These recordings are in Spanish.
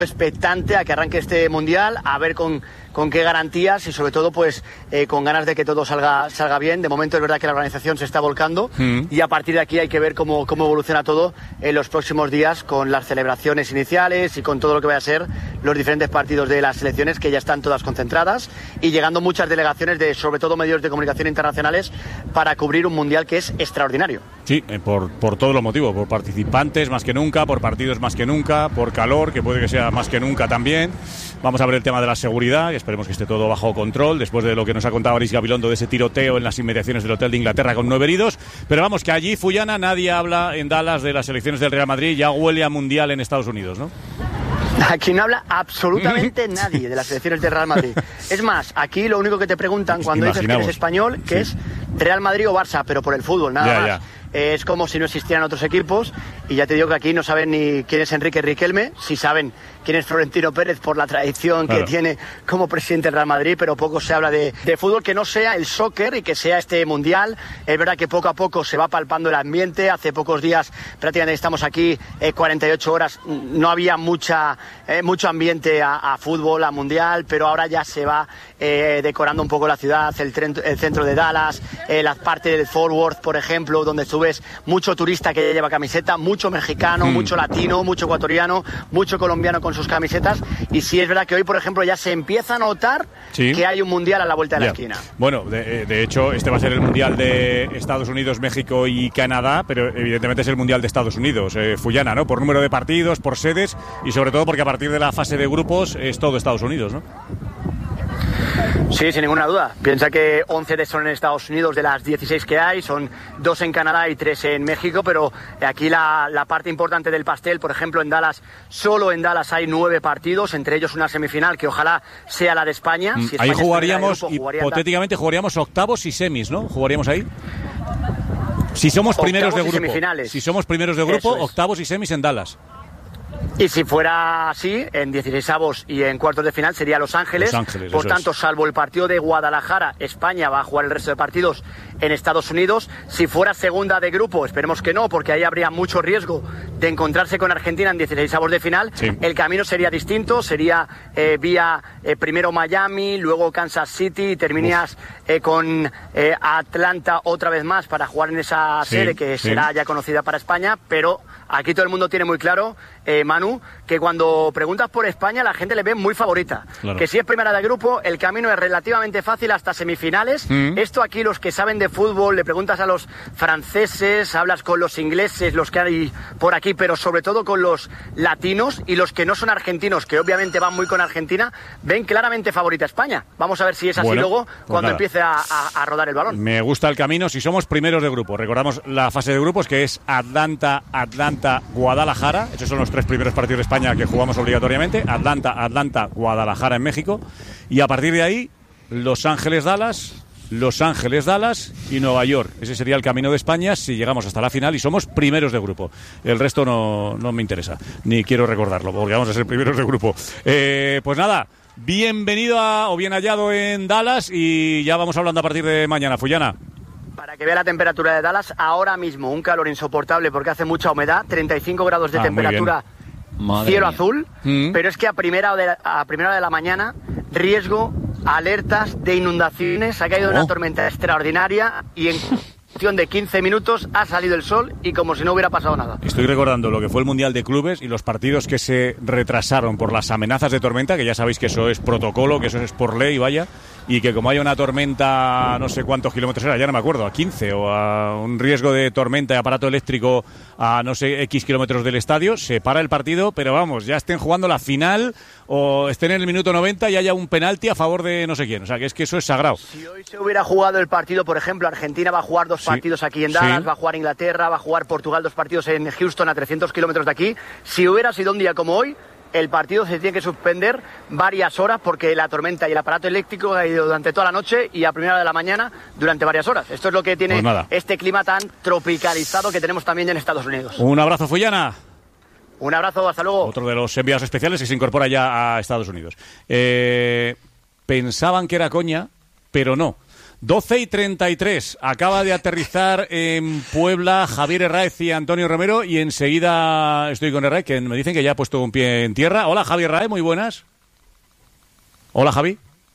expectante a que arranque este mundial, a ver con qué garantías y sobre todo pues con ganas de que todo salga bien. De momento es verdad que la organización se está volcando y a partir de aquí hay que ver cómo evoluciona todo en los próximos días con las celebraciones iniciales y con todo lo que vaya a ser los diferentes partidos de las selecciones, que ya están todas concentradas y llegando muchas delegaciones de sobre todo medios de comunicación internacionales para cubrir un mundial que es extraordinario. Sí, por todos los motivos, por participantes más que nunca, por partidos más que nunca, por calor, que puede que sea más que nunca también. Vamos a ver el tema de la seguridad y esperemos que esté todo bajo control después de lo que nos ha contado Aris Gabilondo de ese tiroteo en las inmediaciones del hotel de Inglaterra con 9 heridos. Pero vamos, que allí, Fullana, nadie habla en Dallas de las elecciones del Real Madrid, ya huele a mundial en Estados Unidos, ¿no? Aquí no habla absolutamente nadie de las selecciones del Real Madrid. Es más, aquí lo único que te preguntan cuando dices que eres español, que es Real Madrid o Barça, pero por el fútbol, nada más. Ya. Es como si no existieran otros equipos y ya te digo que aquí no saben ni quién es Enrique Riquelme, sí saben quién es Florentino Pérez por la tradición que tiene como presidente del Real Madrid, pero poco se habla de fútbol que no sea el soccer y que sea este mundial. Es verdad que poco a poco se va palpando el ambiente. Hace pocos días, prácticamente estamos aquí 48 horas, no había mucho ambiente a fútbol, a mundial, pero ahora ya se va decorando un poco la ciudad, el centro de Dallas, la parte del Fort Worth, por ejemplo, donde ves mucho turista que lleva camiseta, mucho mexicano, mucho latino, mucho ecuatoriano, mucho colombiano con sus camisetas. Y sí es verdad que hoy, por ejemplo, ya se empieza a notar que hay un mundial a la vuelta de la esquina. Bueno, de hecho, este va a ser el mundial de Estados Unidos, México y Canadá, pero evidentemente es el mundial de Estados Unidos, Fullana, ¿no? Por número de partidos, por sedes y sobre todo porque a partir de la fase de grupos es todo Estados Unidos, ¿no? Sí, sin ninguna duda. Piensa que 11 son en Estados Unidos de las 16 que hay, son 2 en Canadá y 3 en México, pero aquí la parte importante del pastel, por ejemplo, en Dallas, solo en Dallas hay 9 partidos, entre ellos una semifinal que ojalá sea la de España. Si ahí España jugaríamos, hipotéticamente jugaríamos octavos y semis, ¿no? ¿Jugaríamos ahí? Si somos primeros de grupo. Si somos primeros de grupo, octavos y semis en Dallas. Y si fuera así, en 16avos y en cuartos de final sería Los Ángeles. Por tanto, salvo el partido de Guadalajara, España va a jugar el resto de partidos en Estados Unidos. Si fuera segunda de grupo, esperemos que no, porque ahí habría mucho riesgo de encontrarse con Argentina en 16avos de final. Sí. El camino sería distinto, sería vía primero Miami, luego Kansas City, y terminas con Atlanta otra vez más para jugar en esa sede que será ya conocida para España, pero aquí todo el mundo tiene muy claro, Manu, que cuando preguntas por España la gente le ve muy favorita. Claro. Que si es primera de grupo, el camino es relativamente fácil hasta semifinales. Esto aquí los que saben de fútbol, le preguntas a los franceses, hablas con los ingleses, los que hay por aquí, pero sobre todo con los latinos y los que no son argentinos, que obviamente van muy con Argentina, ven claramente favorita a España. Vamos a ver si es así luego cuando empiece a rodar el balón. Me gusta el camino si somos primeros de grupo. Recordamos la fase de grupos que es Atlanta, Guadalajara. Esos son los 3 primeros partidos de España que jugamos obligatoriamente. Atlanta, Guadalajara en México. Y a partir de ahí, Los Ángeles, Dallas y Nueva York. Ese sería el camino de España si llegamos hasta la final y somos primeros de grupo. El resto no me interesa, ni quiero recordarlo, porque vamos a ser primeros de grupo. Pues nada, bienvenido o bien hallado en Dallas y ya vamos hablando a partir de mañana, Fullana. Para que vea la temperatura de Dallas, ahora mismo un calor insoportable porque hace mucha humedad, 35 grados de temperatura, cielo azul, pero es que a primera hora de la mañana, riesgo, alertas de inundaciones, ha caído una tormenta extraordinaria y en cuestión de 15 minutos ha salido el sol y como si no hubiera pasado nada. Estoy recordando lo que fue el Mundial de Clubes y los partidos que se retrasaron por las amenazas de tormenta, que ya sabéis que eso es protocolo, que eso es por ley, vaya, y que como haya una tormenta, no sé cuántos kilómetros era, ya no me acuerdo, a 15 o a un riesgo de tormenta y aparato eléctrico a no sé X kilómetros del estadio, se para el partido, pero vamos, ya estén jugando la final o estén en el minuto 90 y haya un penalti a favor de no sé quién, o sea que es que eso es sagrado. Si hoy se hubiera jugado el partido, por ejemplo, Argentina va a jugar 2 partidos aquí en Dallas, va a jugar Inglaterra, va a jugar Portugal 2 partidos en Houston a 300 kilómetros de aquí, si hubiera sido un día como hoy, el partido se tiene que suspender varias horas porque la tormenta y el aparato eléctrico ha ido durante toda la noche y a primera hora de la mañana durante varias horas. Esto es lo que tiene este clima tan tropicalizado que tenemos también en Estados Unidos. Un abrazo, Fullana. Un abrazo, hasta luego. Otro de los enviados especiales que se incorpora ya a Estados Unidos. Pensaban que era coña, pero no. 12:33. Acaba de aterrizar en Puebla Javier Herráez y Antonio Romero, y enseguida estoy con Herráez, que me dicen que ya ha puesto un pie en tierra. Hola, Javier Herráez, muy buenas. Hola, Javi.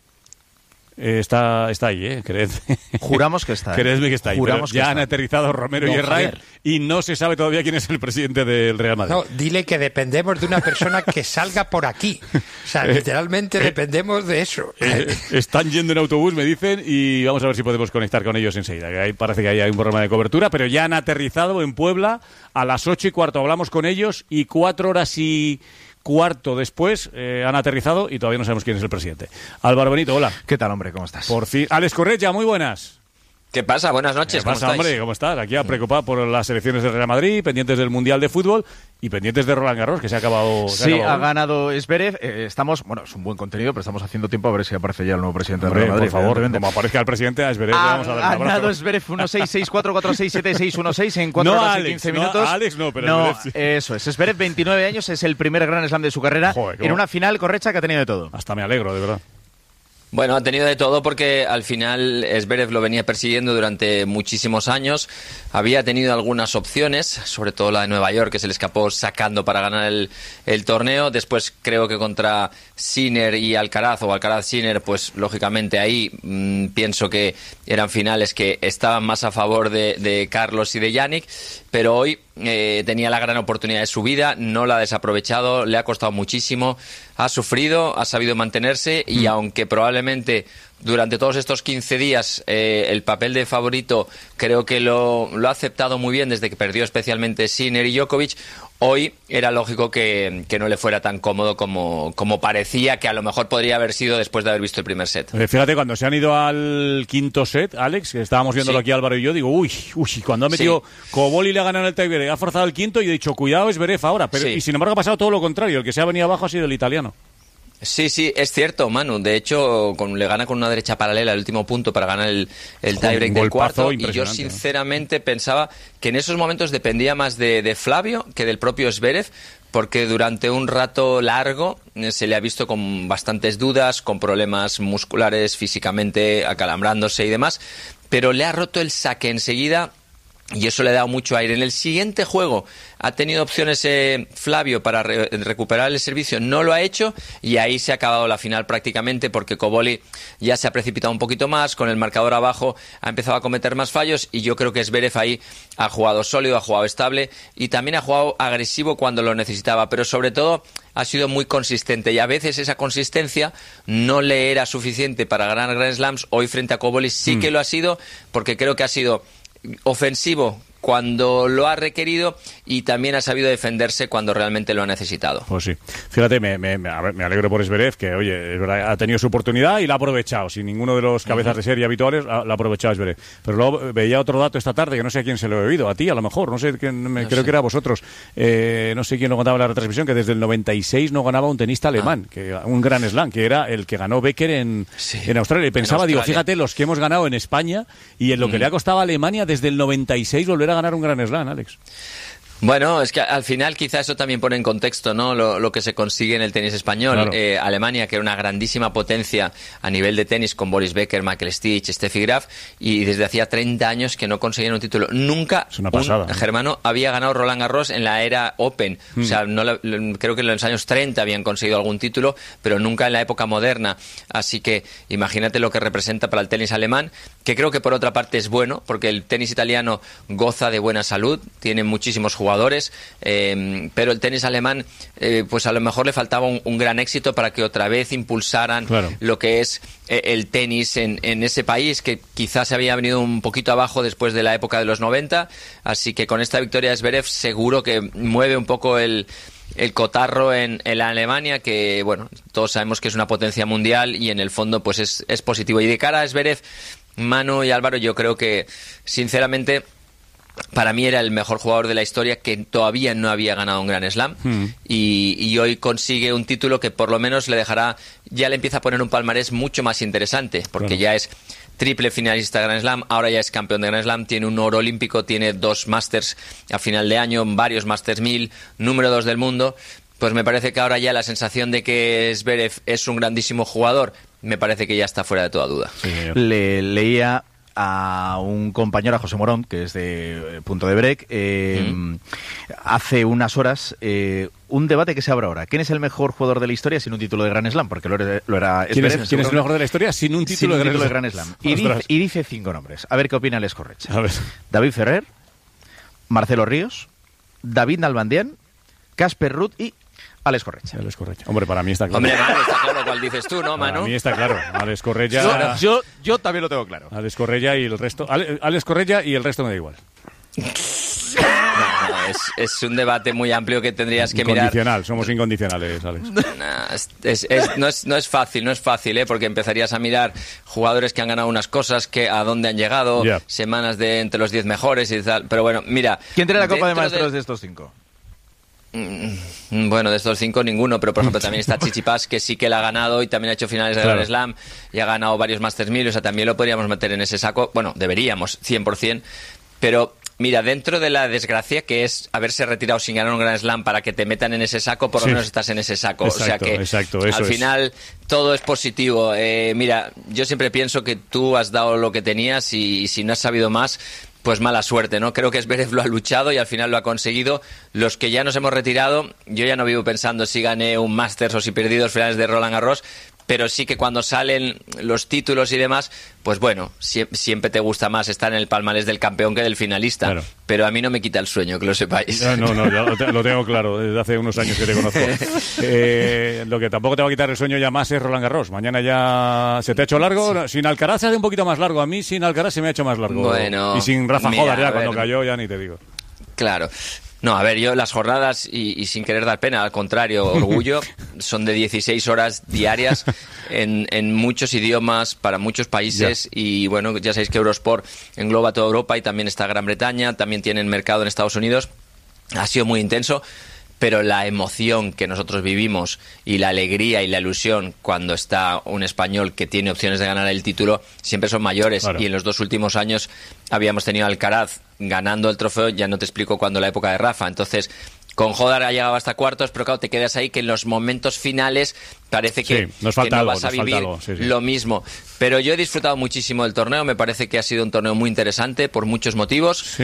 Está ahí, creedme. Juramos que está. Creedme que está ahí. Juramos ya que han está. aterrizado Romero y Herráez y no se sabe todavía quién es el presidente del Real Madrid. No, dile que dependemos de una persona que salga por aquí. O sea, literalmente dependemos de eso. Están yendo en autobús, me dicen, y vamos a ver si podemos conectar con ellos enseguida. Que ahí parece que hay un problema de cobertura, pero ya han aterrizado en Puebla a las 8:15. Hablamos con ellos y 4:15 después han aterrizado y todavía no sabemos quién es el presidente. Álvaro Benito, hola. ¿Qué tal, hombre? ¿Cómo estás? Por fin. Alex Correia, muy buenas. ¿Qué pasa? Buenas noches. ¿Qué pasa, hombre? ¿Cómo estás? Aquí preocupado por las elecciones del Real Madrid, pendientes del Mundial de Fútbol y pendientes de Roland Garros, que se ha acabado. Ha ganado Zverev. Estamos, es un buen contenido, pero estamos haciendo tiempo a ver si aparece ya el nuevo presidente del Real Madrid. Por favor, como aparezca el presidente a Zverev, le vamos a dar un abrazo. Ha ganado Zverev 1-6, 6-4, 4-6, 7-6, 1-6 en 4 horas y 15 minutos. Alex no, pero no, Zverev sí. Eso es. Zverev, 29 años, es el primer Grand Slam de su carrera. Joder, en una final correcta que ha tenido de todo. Hasta me alegro, de verdad. Bueno, ha tenido de todo porque al final Zverev lo venía persiguiendo durante muchísimos años. Había tenido algunas opciones, sobre todo la de Nueva York, que se le escapó sacando para ganar el torneo. Después creo que contra Sinner y Alcaraz, o Alcaraz-Sinner, pues lógicamente ahí pienso que eran finales que estaban más a favor de Carlos y de Yannick. Pero hoy tenía la gran oportunidad de su vida, no la ha desaprovechado, le ha costado muchísimo, ha sufrido, ha sabido mantenerse y aunque probablemente durante todos estos 15 días el papel de favorito creo que lo ha aceptado muy bien desde que perdió especialmente Sinner y Djokovic, hoy era lógico que no le fuera tan cómodo como parecía que a lo mejor podría haber sido después de haber visto el primer set. Fíjate, cuando se han ido al quinto set, Alex, que estábamos viéndolo aquí Álvaro y yo, digo, uy, cuando ha metido Koboli le ha ganado el tiebreak, ha forzado el quinto y he dicho, cuidado, es Zverev ahora. Pero, y sin embargo ha pasado todo lo contrario, el que se ha venido abajo ha sido el italiano. Sí, es cierto, Manu. De hecho, le gana con una derecha paralela el último punto para ganar el tiebreak del cuarto. Y yo, sinceramente, pensaba que en esos momentos dependía más de Flavio que del propio Zverev, porque durante un rato largo se le ha visto con bastantes dudas, con problemas musculares, físicamente, acalambrándose y demás. Pero le ha roto el saque enseguida. Y eso le ha dado mucho aire. En el siguiente juego ha tenido opciones Flavio para recuperar el servicio, no lo ha hecho y ahí se ha acabado la final prácticamente porque Koboli ya se ha precipitado un poquito más, con el marcador abajo ha empezado a cometer más fallos y yo creo que Zverev ahí ha jugado sólido, ha jugado estable y también ha jugado agresivo cuando lo necesitaba, pero sobre todo ha sido muy consistente y a veces esa consistencia no le era suficiente para ganar Grand Slams. Hoy frente a Koboli sí que lo ha sido, porque creo que ha sido ofensivo cuando lo ha requerido y también ha sabido defenderse cuando realmente lo ha necesitado. Pues sí. Fíjate, me alegro por Zverev, que oye, es verdad, ha tenido su oportunidad y la ha aprovechado. Sin ninguno de los cabezas de serie habituales, la ha aprovechado Zverev. Pero luego veía otro dato esta tarde, que no sé a quién se lo he oído, a ti a lo mejor, no sé, creo que era a vosotros. No sé quién lo contaba en la retransmisión, que desde el 96 no ganaba un tenista alemán, un Grand Slam, que era el que ganó Becker en Australia. Y pensaba, digo, fíjate, los que hemos ganado en España y en lo que le ha costado a Alemania desde el 96 volver a ganar un Grand Slam, Alex. Bueno, es que al final quizá eso también pone en contexto, ¿no? Lo que se consigue en el tenis español. Claro. Alemania, que era una grandísima potencia a nivel de tenis con Boris Becker, Michael Stich, Steffi Graf, y desde hacía 30 años que no conseguían un título. Nunca un germano había ganado Roland Garros en la era Open. O sea, creo que en los años 30 habían conseguido algún título, pero nunca en la época moderna. Así que imagínate lo que representa para el tenis alemán, que creo que por otra parte es bueno, porque el tenis italiano goza de buena salud, tiene muchísimos jugadores, pero el tenis alemán pues a lo mejor le faltaba un gran éxito para que otra vez impulsaran lo que es el tenis en ese país, que quizás se había venido un poquito abajo después de la época de los 90, así que con esta victoria de Zverev seguro que mueve un poco el cotarro en la Alemania, que bueno, todos sabemos que es una potencia mundial y en el fondo pues es positivo. Y de cara a Zverev, Manu y Álvaro, yo creo que sinceramente para mí era el mejor jugador de la historia, que todavía no había ganado un Grand Slam y hoy consigue un título que por lo menos le empieza a poner un palmarés mucho más interesante, porque ya es triple finalista de Grand Slam, ahora ya es campeón de Grand Slam, tiene un oro olímpico, tiene 2 Masters a final de año, varios Masters 1000, número 2 del mundo. Pues me parece que ahora ya la sensación de que Zverev es un grandísimo jugador me parece que ya está fuera de toda duda. Sí, leía a un compañero, a José Morón, que es de Punto de Break, hace unas horas, un debate que se abre ahora. ¿Quién es el mejor jugador de la historia sin un título de Grand Slam? Porque lo era ¿Quién es el mejor de la historia sin un título de Grand Slam? Y dice 5 nombres. A ver qué opina Alex Correcha. A ver. David Ferrer, Marcelo Ríos, David Nalbandián, Casper Ruud y Alex Correcha. Hombre, para mí está claro. Hombre, Manu, está claro cuál dices tú, ¿no, Manu? Para mí está claro. Alex Correia. Yo también lo tengo claro. Alex Correia y el resto. Alex Correia y el resto me da igual. No, es un debate muy amplio que tendrías que mirar. Incondicional, somos incondicionales, Alex. No es fácil, porque empezarías a mirar jugadores que han ganado unas cosas, que a dónde han llegado, semanas de entre los 10 mejores y tal. Pero bueno, mira. ¿Quién tiene la Copa de Maestros de estos 5? Bueno, de estos 5 ninguno, pero por ejemplo también está Tsitsipas, que sí que la ha ganado y también ha hecho finales de Grand Slam y ha ganado varios Masters 1000, o sea, también lo podríamos meter en ese saco. Bueno, deberíamos, 100%, pero mira, dentro de la desgracia que es haberse retirado sin ganar un Grand Slam para que te metan en ese saco, por lo menos estás en ese saco. Exacto, o sea que al final todo es positivo. Mira, yo siempre pienso que tú has dado lo que tenías y si no has sabido más, pues mala suerte, ¿no? Creo que Zverev lo ha luchado y al final lo ha conseguido. Los que ya nos hemos retirado, yo ya no vivo pensando si gané un Masters o si perdí 2 finales de Roland Garros, pero sí que cuando salen los títulos y demás, pues bueno, siempre te gusta más estar en el palmarés del campeón que del finalista. Claro. Pero a mí no me quita el sueño, que lo sepáis. No, lo tengo claro, desde hace unos años que te conozco. Lo que tampoco te va a quitar el sueño ya más es Roland Garros. Mañana ya se te ha hecho largo. Sí. Sin Alcaraz se hace un poquito más largo. A mí sin Alcaraz se me ha hecho más largo. Bueno, y sin Rafa Jodar ya cuando cayó ya ni te digo. Claro. No, a ver, yo las jornadas, y sin querer dar pena, al contrario, orgullo, son de 16 horas diarias en muchos idiomas, para muchos países, y bueno, ya sabéis que Eurosport engloba toda Europa y también está Gran Bretaña, también tienen mercado en Estados Unidos. Ha sido muy intenso, pero la emoción que nosotros vivimos y la alegría y la ilusión cuando está un español que tiene opciones de ganar el título siempre son mayores. Claro. Y en los 2 últimos años habíamos tenido a Alcaraz ganando el trofeo, ya no te explico cuándo, la época de Rafa. Entonces, con Jodar ha llegado hasta cuartos, pero claro, te quedas ahí que en los momentos finales parece que no vas a vivir lo mismo. Pero yo he disfrutado muchísimo del torneo, me parece que ha sido un torneo muy interesante por muchos motivos,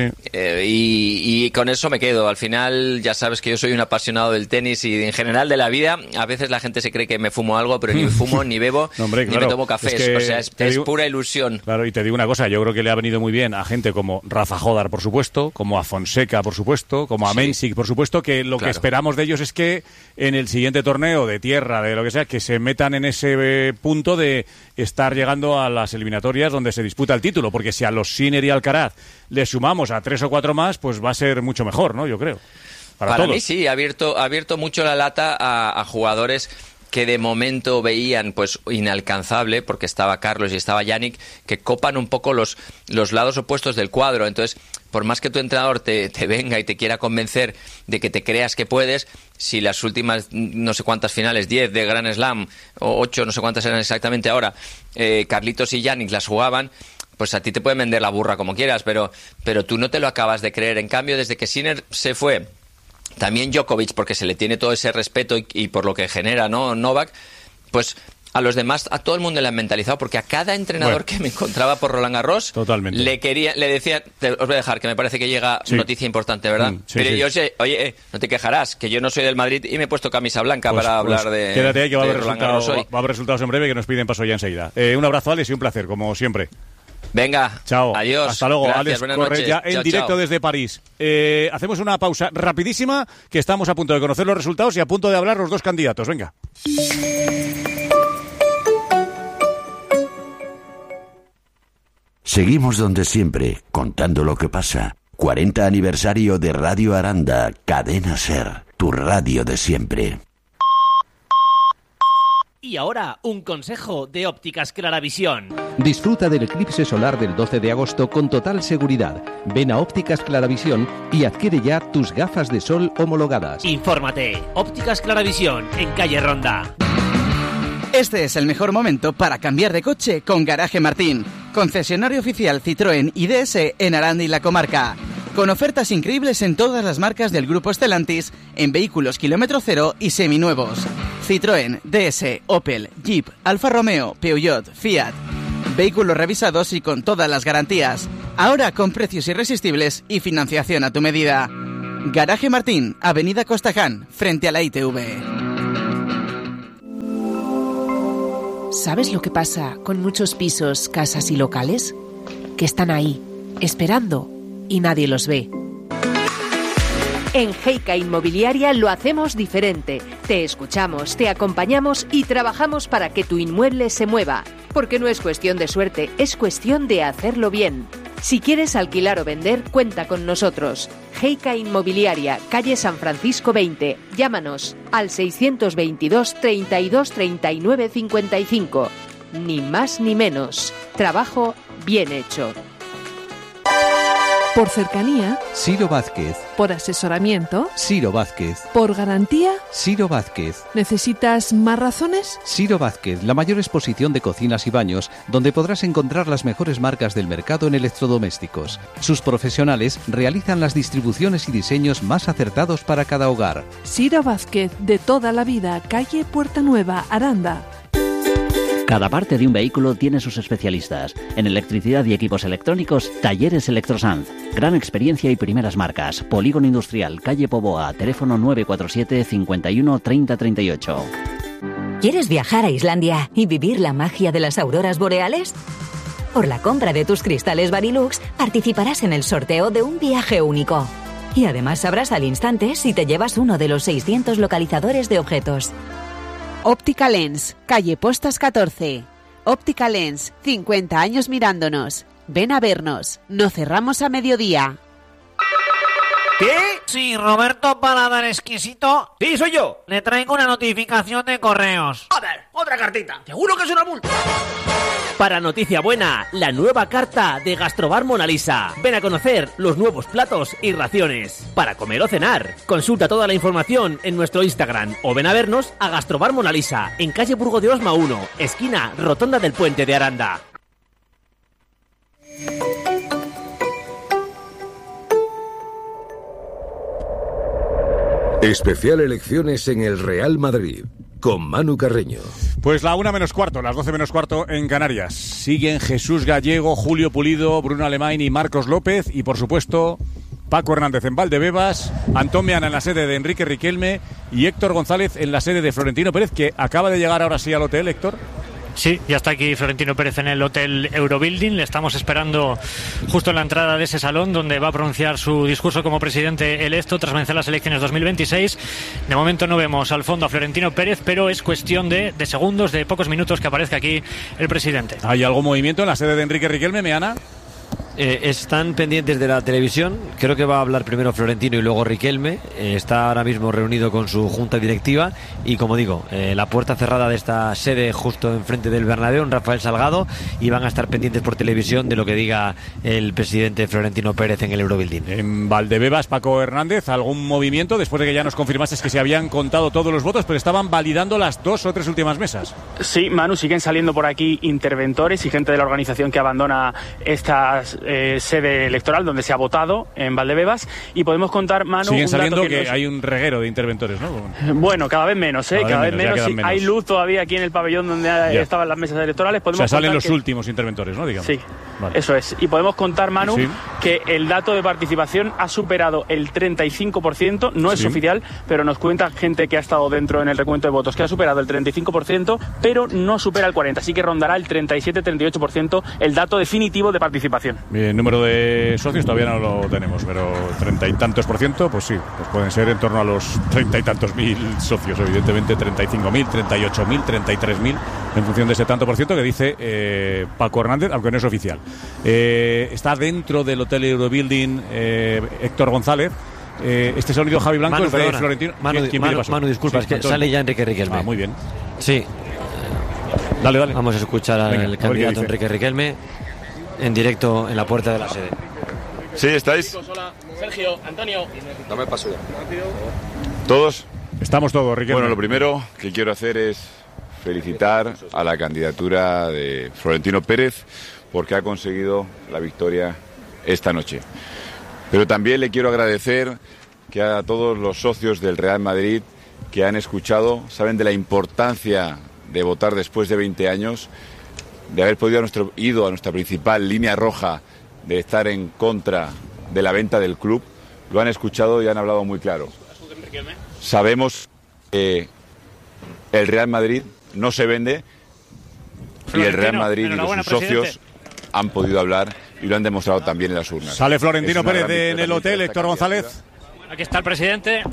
y con eso me quedo. Al final ya sabes que yo soy un apasionado del tenis y en general de la vida. A veces la gente se cree que me fumo algo, pero ni fumo, ni bebo, ni me tomo cafés. O sea, es pura ilusión. Claro, y te digo una cosa, yo creo que le ha venido muy bien a gente como Rafa Jodar, por supuesto, como a Fonseca, por supuesto, como a Mensik, por supuesto, que lo que esperamos de ellos es que en el siguiente torneo de tierra, de lo que sea, que se metan en ese punto de estar llegando a las eliminatorias donde se disputa el título, porque si a los Sinner y Alcaraz le sumamos a 3 o 4 más, pues va a ser mucho mejor, ¿no? Yo creo. Para mí sí, ha abierto mucho la lata a jugadores que de momento veían pues inalcanzable, porque estaba Carlos y estaba Yannick, que copan un poco los lados opuestos del cuadro. Entonces, por más que tu entrenador te venga y te quiera convencer de que te creas que puedes, si las últimas no sé cuántas finales, 10 de Grand Slam, o 8, no sé cuántas eran exactamente ahora, Carlitos y Yannick las jugaban, pues a ti te pueden vender la burra como quieras, pero tú no te lo acabas de creer. En cambio, desde que Sinner se fue, también Djokovic, porque se le tiene todo ese respeto y por lo que genera, ¿no? Novak, pues a los demás, a todo el mundo le han mentalizado, porque a cada entrenador que me encontraba por Roland Garros, le decía, os voy a dejar, que me parece que llega noticia importante, ¿verdad? Pero yo sé, oye, no te quejarás, que yo no soy del Madrid y me he puesto camisa blanca para hablar de quédate ahí, que va a haber resultados en breve, que nos piden paso ya enseguida. Un abrazo, Alex, y un placer, como siempre. Venga, chao. Adiós. Hasta luego. Gracias, Alex Correia en directo desde París. Hacemos una pausa rapidísima, que estamos a punto de conocer los resultados y a punto de hablar los 2 candidatos. Venga. Seguimos donde siempre, contando lo que pasa. 40 aniversario de Radio Aranda, Cadena Ser, tu radio de siempre. Y ahora, un consejo de Ópticas Claravisión. Disfruta del eclipse solar del 12 de agosto con total seguridad. Ven a Ópticas Claravisión y adquiere ya tus gafas de sol homologadas. Infórmate. Ópticas Claravisión, en calle Ronda. Este es el mejor momento para cambiar de coche con Garaje Martín, concesionario oficial Citroën y DS en Aranda y la comarca. Con ofertas increíbles en todas las marcas del grupo Stellantis, en vehículos kilómetro cero y seminuevos. Citroën, DS, Opel, Jeep, Alfa Romeo, Peugeot, Fiat. Vehículos revisados y con todas las garantías. Ahora con precios irresistibles y financiación a tu medida. Garaje Martín, Avenida Costaján, frente a la ITV. ¿Sabes lo que pasa con muchos pisos, casas y locales? Que están ahí, esperando, y nadie los ve. En Heica Inmobiliaria lo hacemos diferente. Te escuchamos, te acompañamos y trabajamos para que tu inmueble se mueva. Porque no es cuestión de suerte, es cuestión de hacerlo bien. Si quieres alquilar o vender, cuenta con nosotros. Heica Inmobiliaria, calle San Francisco 20. Llámanos al 622 32 39 55. Ni más ni menos. Trabajo bien hecho. Por cercanía, Ciro Vázquez. por asesoramiento, Ciro Vázquez. por garantía. Ciro Vázquez. ¿Necesitas más razones? Ciro Vázquez, la mayor exposición de cocinas y baños, donde podrás encontrar las mejores marcas del mercado en electrodomésticos. Sus profesionales realizan las distribuciones y diseños más acertados para cada hogar. Ciro Vázquez, de toda la vida, calle Puerta Nueva, Aranda. Cada parte de un vehículo tiene sus especialistas. En electricidad y equipos electrónicos, Talleres Electrosanz. Gran experiencia y primeras marcas. Polígono Industrial, calle Poboa, teléfono 947 51 30 38. ¿Quieres viajar a Islandia y vivir la magia de las auroras boreales? Por la compra de tus cristales Varilux, participarás en el sorteo de un viaje único. Y además sabrás al instante si te llevas uno de los 600 localizadores de objetos. Óptica Lens, calle Postas 14. Óptica Lens, 50 años mirándonos. Ven a vernos, no cerramos a mediodía. ¿Qué? Sí, Roberto Paladar Exquisito. Sí, soy yo. Le traigo una notificación de correos. Joder, otra cartita. Seguro que es una multa. Para noticia buena, la nueva carta de Gastrobar Mona Lisa. Ven a conocer los nuevos platos y raciones. Para comer o cenar. Consulta toda la información en nuestro Instagram o ven a vernos a Gastrobar Mona Lisa, en calle Burgo de Osma 1, esquina Rotonda del Puente de Aranda. Especial elecciones en el Real Madrid, con Manu Carreño. Pues la 1 menos cuarto, las 12 menos cuarto en Canarias. Siguen Jesús Gallego, Julio Pulido, Bruno Alemán y Marcos López. Y por supuesto, Paco Hernández en Valdebebas, Antón Meana en la sede de Enrique Riquelme y Héctor González en la sede de Florentino Pérez, que acaba de llegar ahora sí al hotel, Héctor. Sí, ya está aquí Florentino Pérez en el Hotel Eurobuilding. Le estamos esperando justo en la entrada de ese salón donde va a pronunciar su discurso como presidente electo tras vencer las elecciones 2026. De momento no vemos al fondo a Florentino Pérez, pero es cuestión de segundos, de pocos minutos que aparezca aquí el presidente. ¿Hay algún movimiento en la sede de Enrique Riquelme, Meana? Están pendientes de la televisión. Creo que va a hablar primero Florentino y luego Riquelme. Está ahora mismo reunido con su junta directiva y, como digo, la puerta cerrada de esta sede justo enfrente del Bernabéu, en Rafael Salgado, y van a estar pendientes por televisión de lo que diga el presidente Florentino Pérez en el Eurobuilding. En Valdebebas, Paco Hernández, ¿algún movimiento después de que ya nos confirmaste que se habían contado todos los votos, pero estaban validando las 2 o 3 últimas mesas? Sí, Manu, siguen saliendo por aquí interventores y gente de la organización que abandona estas sede electoral donde se ha votado en Valdebebas, y podemos contar, Manu, siguen saliendo que hay un reguero de interventores, ¿no? Bueno, cada vez menos, cada vez menos. Sí, hay luz todavía aquí en el pabellón donde estaban las mesas electorales. Podemos salen los últimos interventores, ¿no? Digamos. Sí, vale. Eso es. Y podemos contar, Manu, que el dato de participación ha superado el 35%, no es oficial, pero nos cuenta gente que ha estado dentro en el recuento de votos, que ha superado el 35%, pero no supera el 40%, así que rondará el 37-38% el dato definitivo de participación. El número de socios todavía no lo tenemos, pero 30 y tantos %, pues sí, pues pueden ser en torno a los 30 y tantos mil socios, evidentemente 35.000, 38.000, 33.000, en función de ese tanto por ciento que dice Paco Hernández, aunque no es oficial. Está dentro del Hotel Eurobuilding Héctor González. Este sonido, Javi Blanco, Manu, es de perdona. Florentino. Manu, disculpa, es que Antón. sale ya Enrique Riquelme. Muy bien. Sí. Dale. Vamos a escuchar al candidato Enrique Riquelme en directo en la puerta de la sede. Sí, ¿estáis? Hola, Sergio, Antonio. Dame paso ya. ¿Todos? Estamos todos, Riquelme. Bueno, lo primero que quiero hacer es felicitar a la candidatura de Florentino Pérez porque ha conseguido la victoria esta noche. Pero también le quiero agradecer que a todos los socios del Real Madrid que han escuchado, saben de la importancia de votar después de 20 años, de haber podido ido a nuestra principal línea roja, de estar en contra de la venta del club. Lo han escuchado y han hablado muy claro. Sabemos que el Real Madrid no se vende y el Real Madrid y sus socios han podido hablar y lo han demostrado también en las urnas. Sale Florentino Pérez en el hotel, Héctor González. Aquí está el presidente.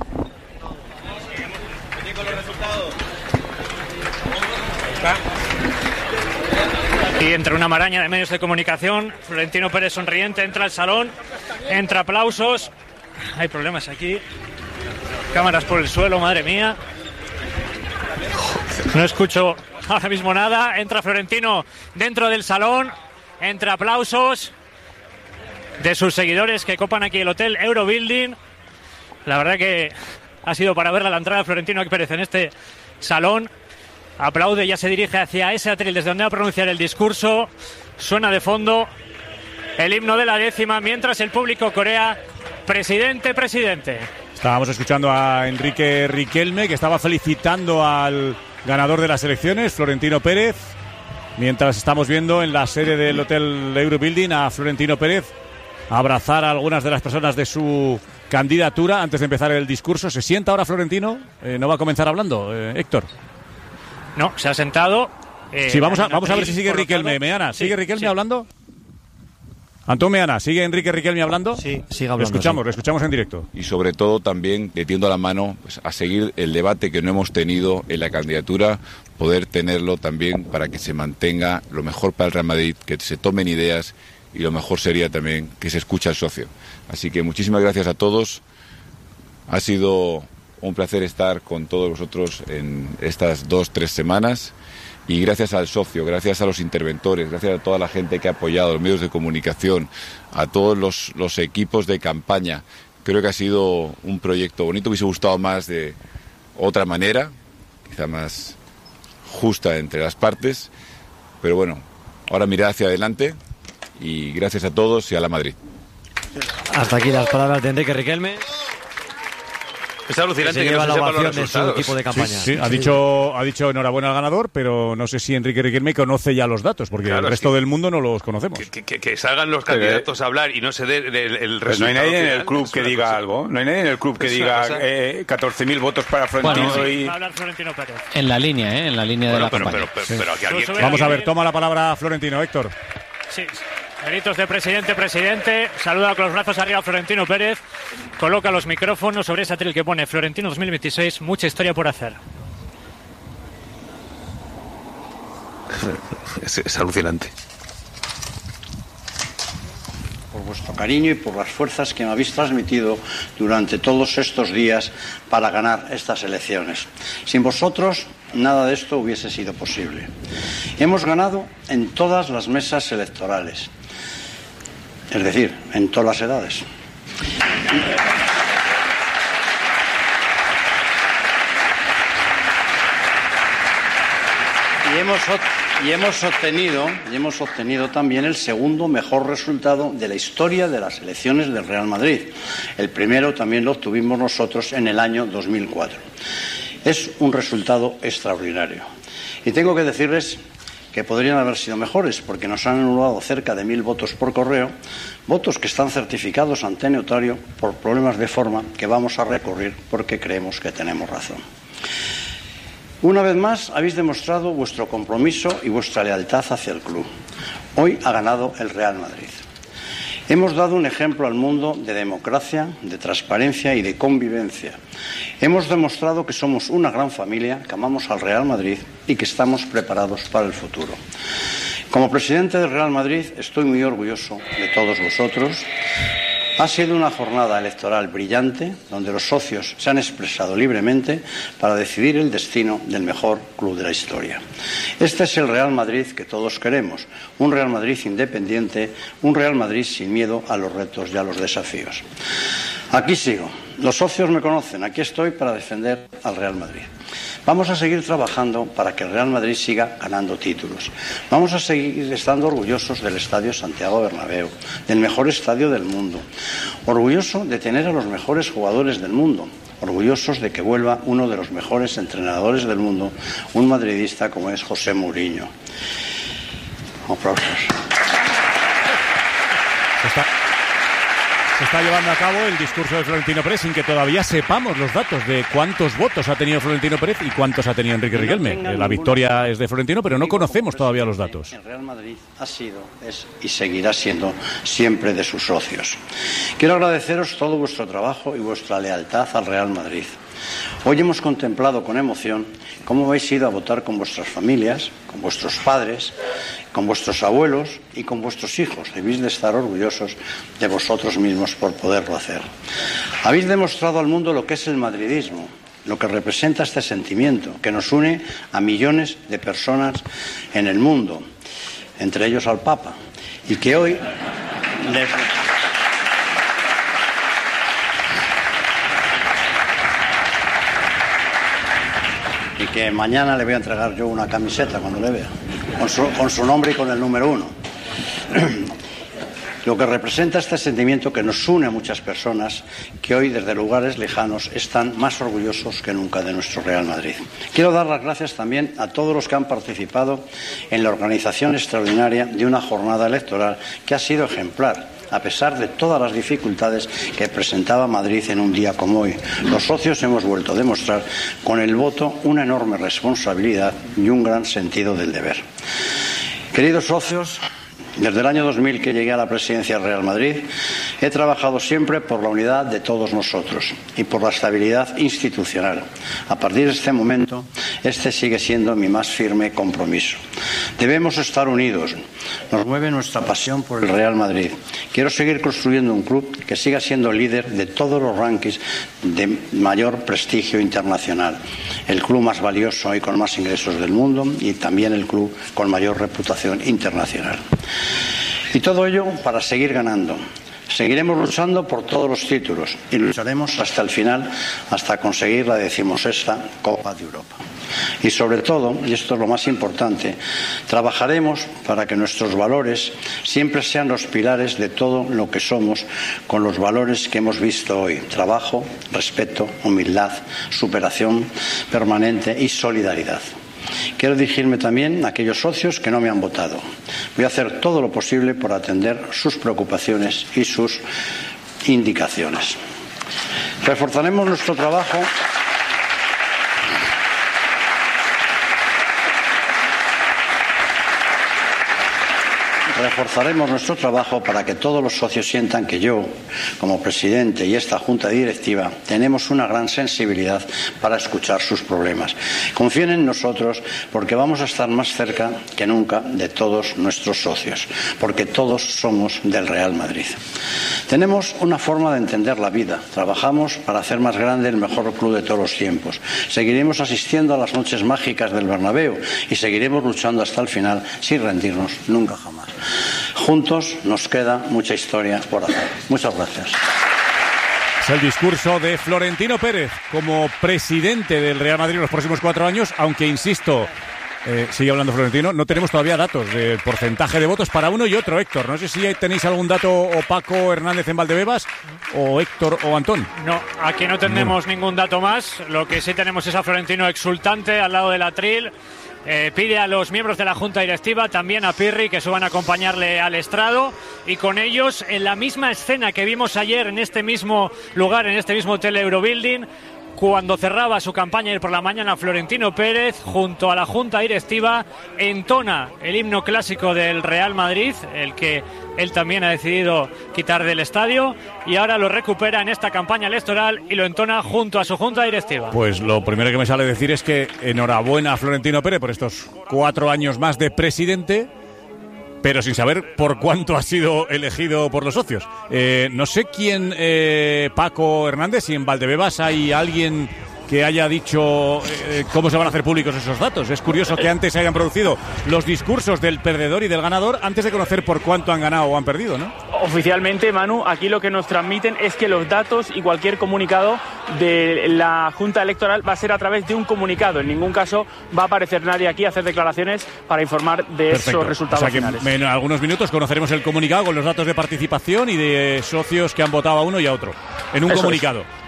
Y entre una maraña de medios de comunicación, Florentino Pérez sonriente entra al salón, entra aplausos. Hay problemas aquí. Cámaras por el suelo, madre mía. No escucho ahora mismo nada. Entra Florentino dentro del salón, entre aplausos de sus seguidores que copan aquí el hotel Eurobuilding. La verdad que ha sido para ver la entrada de Florentino Pérez en este salón. Aplaude, ya se dirige hacia ese atril desde donde va a pronunciar el discurso. Suena de fondo el himno de la 10ª mientras el público corea presidente, presidente. Estábamos escuchando a Enrique Riquelme, que estaba felicitando al ganador de las elecciones, Florentino Pérez, mientras estamos viendo en la sede del Hotel Eurobuilding a Florentino Pérez abrazar a algunas de las personas de su candidatura antes de empezar el discurso. ¿Se sienta ahora Florentino? ¿No va a comenzar hablando, Héctor? No, se ha sentado. Sí, vamos a ver si sigue Riquelme. Meana, ¿sigue Riquelme hablando? Antón Meana, ¿sigue Enrique Riquelme hablando? Sí, sigue hablando. Lo escuchamos en directo. Y sobre todo también le tiendo la mano pues, a seguir el debate que no hemos tenido en la candidatura, poder tenerlo también para que se mantenga lo mejor para el Real Madrid, que se tomen ideas y lo mejor sería también que se escuche al socio. Así que muchísimas gracias a todos. Ha sido un placer estar con todos vosotros en estas 2-3 semanas y gracias al socio, gracias a los interventores, gracias a toda la gente que ha apoyado, los medios de comunicación, a todos los equipos de campaña. Creo que ha sido un proyecto bonito, me hubiese gustado más de otra manera, quizá más justa entre las partes, pero bueno, ahora mirar hacia adelante y gracias a todos y a la Madrid. Hasta aquí las palabras de Enrique Riquelme. Es alucinante que lleva no se la sepan los ovación de su resultados. equipo de campaña. Sí, ha dicho enhorabuena al ganador, pero no sé si Enrique Riquelme conoce ya los datos, porque Claro, el resto del mundo no los conocemos. Que salgan los candidatos a hablar y no se dé el resultado. Pues no hay nadie en final. el club que diga algo. No hay nadie en el club que Es diga una cosa- 14.000 votos para Florentino Va y... a hablar Florentino Pérez. En la línea, en la línea de la campaña. Pero aquí alguien... Vamos a ver, toma la palabra Florentino, Héctor. Sí, gritos de presidente, presidente. Saluda con los brazos arriba a Florentino Pérez. Coloca los micrófonos sobre ese atril que pone Florentino 2026. Mucha historia por hacer. Es alucinante. Por vuestro cariño y por las fuerzas que me habéis transmitido durante todos estos días para ganar estas elecciones. Sin vosotros, nada de esto hubiese sido posible. Hemos ganado en todas las mesas electorales, es decir, en todas las edades. Y hemos obtenido también el segundo mejor resultado de la historia de las elecciones del Real Madrid. El primero también lo obtuvimos nosotros en el año 2004. Es un resultado extraordinario. Y tengo que decirles que podrían haber sido mejores, porque nos han anulado cerca de 1.000 votos por correo, votos que están certificados ante notario por problemas de forma que vamos a recurrir porque creemos que tenemos razón. Una vez más habéis demostrado vuestro compromiso y vuestra lealtad hacia el club. Hoy ha ganado el Real Madrid. Hemos dado un ejemplo al mundo de democracia, de transparencia y de convivencia. Hemos demostrado que somos una gran familia, que amamos al Real Madrid y que estamos preparados para el futuro. Como presidente del Real Madrid estoy muy orgulloso de todos vosotros. Ha sido una jornada electoral brillante, donde los socios se han expresado libremente para decidir el destino del mejor club de la historia. Este es el Real Madrid que todos queremos, un Real Madrid independiente, un Real Madrid sin miedo a los retos y a los desafíos. Aquí sigo. Los socios me conocen. Aquí estoy para defender al Real Madrid. Vamos a seguir trabajando para que el Real Madrid siga ganando títulos. Vamos a seguir estando orgullosos del Estadio Santiago Bernabéu, del mejor estadio del mundo. Orgulloso de tener a los mejores jugadores del mundo. orgullosos de que vuelva uno de los mejores entrenadores del mundo, un madridista como es José Mourinho. Aplausos. Se está llevando a cabo el discurso de Florentino Pérez sin que todavía sepamos los datos de cuántos votos ha tenido Florentino Pérez y cuántos ha tenido Enrique Riquelme. La victoria es de Florentino, pero no conocemos todavía los datos. El Real Madrid ha sido, es y seguirá siendo siempre de sus socios. Quiero agradeceros todo vuestro trabajo y vuestra lealtad al Real Madrid. Hoy hemos contemplado con emoción cómo habéis ido a votar con vuestras familias, con vuestros padres, con vuestros abuelos y con vuestros hijos. Debéis de estar orgullosos de vosotros mismos por poderlo hacer. Habéis demostrado al mundo lo que es el madridismo, lo que representa este sentimiento que nos une a millones de personas en el mundo, entre ellos al Papa, y que hoy les... Y que mañana le voy a entregar yo una camiseta cuando le vea, con su nombre y con el número 1. Lo que representa este sentimiento que nos une a muchas personas que hoy desde lugares lejanos están más orgullosos que nunca de nuestro Real Madrid. Quiero dar las gracias también a todos los que han participado en la organización extraordinaria de una jornada electoral que ha sido ejemplar, a pesar de todas las dificultades que presentaba Madrid en un día como hoy. Los socios hemos vuelto a demostrar con el voto una enorme responsabilidad y un gran sentido del deber. Queridos socios, desde el año 2000 que llegué a la presidencia del Real Madrid, he trabajado siempre por la unidad de todos nosotros y por la estabilidad institucional. A partir de este momento, este sigue siendo mi más firme compromiso. Debemos estar unidos. Nos mueve nuestra pasión por el Real Madrid. Quiero seguir construyendo un club que siga siendo líder de todos los rankings de mayor prestigio internacional. El club más valioso y con más ingresos del mundo y también el club con mayor reputación internacional. Y todo ello para seguir ganando. Seguiremos luchando por todos los títulos y lucharemos hasta el final, hasta conseguir la 16ª Copa de Europa. Y sobre todo, y esto es lo más importante, trabajaremos para que nuestros valores siempre sean los pilares de todo lo que somos, con los valores que hemos visto hoy: trabajo, respeto, humildad, superación permanente y solidaridad. Quiero dirigirme también a aquellos socios que no me han votado. Voy a hacer todo lo posible por atender sus preocupaciones y sus indicaciones. Reforzaremos nuestro trabajo. Reforzaremos nuestro trabajo para que todos los socios sientan que yo, como presidente, y esta junta directiva, tenemos una gran sensibilidad para escuchar sus problemas. Confíen en nosotros porque vamos a estar más cerca que nunca de todos nuestros socios, porque todos somos del Real Madrid. Tenemos una forma de entender la vida. Trabajamos para hacer más grande el mejor club de todos los tiempos. Seguiremos asistiendo a las noches mágicas del Bernabéu y seguiremos luchando hasta el final sin rendirnos nunca jamás. Juntos nos queda mucha historia por hacer. Muchas gracias. Es el discurso de Florentino Pérez como presidente del Real Madrid en los próximos 4 años, aunque insisto, sigue hablando Florentino, no tenemos todavía datos de porcentaje de votos para uno y otro, Héctor. No sé si tenéis algún dato, o Paco Hernández en Valdebebas, o Héctor o Antón. No, aquí no tenemos ningún dato más. Lo que sí tenemos es a Florentino exultante al lado del atril. Pide a los miembros de la Junta Directiva, también a Pirri, que suban a acompañarle al estrado, y con ellos, en la misma escena que vimos ayer en este mismo lugar, en este mismo hotel Eurobuilding, cuando cerraba su campaña ayer por la mañana, Florentino Pérez, junto a la Junta Directiva, entona el himno clásico del Real Madrid, el que él también ha decidido quitar del estadio, y ahora lo recupera en esta campaña electoral y lo entona junto a su Junta Directiva. Pues lo primero que me sale decir es que enhorabuena a Florentino Pérez por estos 4 años más de presidente, pero sin saber por cuánto ha sido elegido por los socios. No sé quién, Paco Hernández, si en Valdebebas hay alguien que haya dicho cómo se van a hacer públicos esos datos. Es curioso que antes se hayan producido los discursos del perdedor y del ganador antes de conocer por cuánto han ganado o han perdido, ¿no? Oficialmente, Manu, aquí lo que nos transmiten es que los datos y cualquier comunicado de la Junta Electoral va a ser a través de un comunicado. En ningún caso va a aparecer nadie aquí a hacer declaraciones para informar de esos resultados finales. En algunos minutos conoceremos el comunicado con los datos de participación y de socios que han votado a uno y a otro. En un comunicado.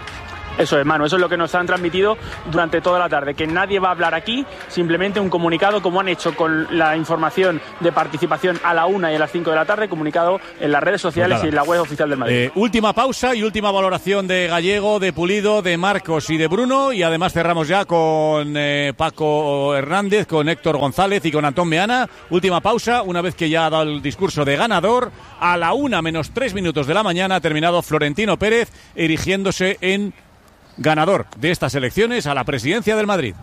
Eso es, Manu, eso es lo que nos han transmitido durante toda la tarde, que nadie va a hablar aquí, simplemente un comunicado como han hecho con la información de participación a la 1 y a las 5 de la tarde, comunicado en las redes sociales y en la web oficial del Madrid. Última pausa y última valoración de Gallego, de Pulido, de Marcos y de Bruno, y además cerramos ya con Paco Hernández, con Héctor González y con Antón Meana. Última pausa, una vez que ya ha dado el discurso de ganador, a la 1:03 de la mañana ha terminado Florentino Pérez erigiéndose en ganador de estas elecciones a la presidencia del Madrid.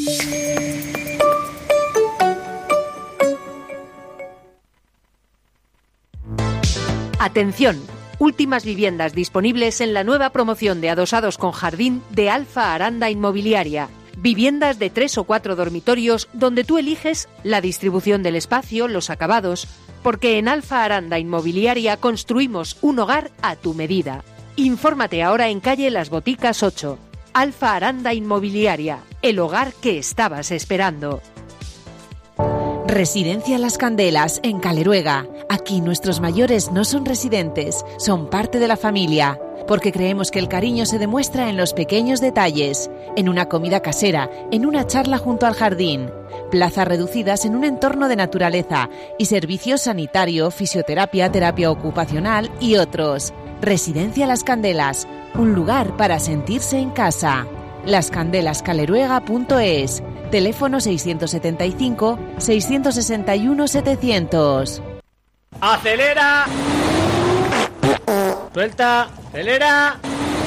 Atención, últimas viviendas disponibles en la nueva promoción de adosados con jardín de Alfa Aranda Inmobiliaria. Viviendas de 3 o 4 dormitorios donde tú eliges la distribución del espacio, los acabados, porque en Alfa Aranda Inmobiliaria construimos un hogar a tu medida. Infórmate ahora en calle Las Boticas 8. Alfa Aranda Inmobiliaria, el hogar que estabas esperando. Residencia Las Candelas, en Caleruega. Aquí nuestros mayores no son residentes, son parte de la familia, porque creemos que el cariño se demuestra en los pequeños detalles, en una comida casera, en una charla junto al jardín, plazas reducidas en un entorno de naturaleza y servicios sanitario, fisioterapia, terapia ocupacional y otros. Residencia Las Candelas, un lugar para sentirse en casa. lascandelascaleruega.es. Teléfono 675-661-700. ¡Acelera! Suelta, acelera.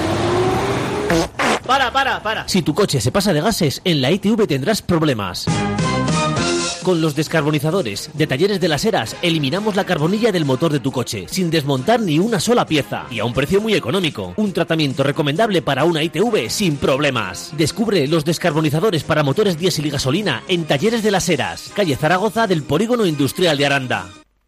Para. Si tu coche se pasa de gases, en la ITV tendrás problemas. Con los descarbonizadores de Talleres de las Heras eliminamos la carbonilla del motor de tu coche sin desmontar ni una sola pieza y a un precio muy económico. Un tratamiento recomendable para una ITV sin problemas. Descubre los descarbonizadores para motores diésel y gasolina en Talleres de las Heras, calle Zaragoza del Polígono Industrial de Aranda.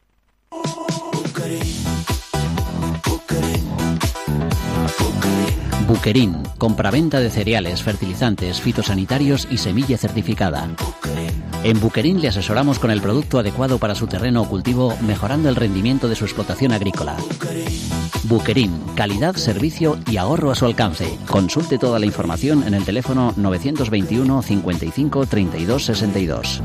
Buquerín, compraventa de cereales, fertilizantes, fitosanitarios y semilla certificada. En Buquerín le asesoramos con el producto adecuado para su terreno o cultivo, mejorando el rendimiento de su explotación agrícola. Buquerín, calidad, servicio y ahorro a su alcance. Consulte toda la información en el teléfono 921 55 32 62.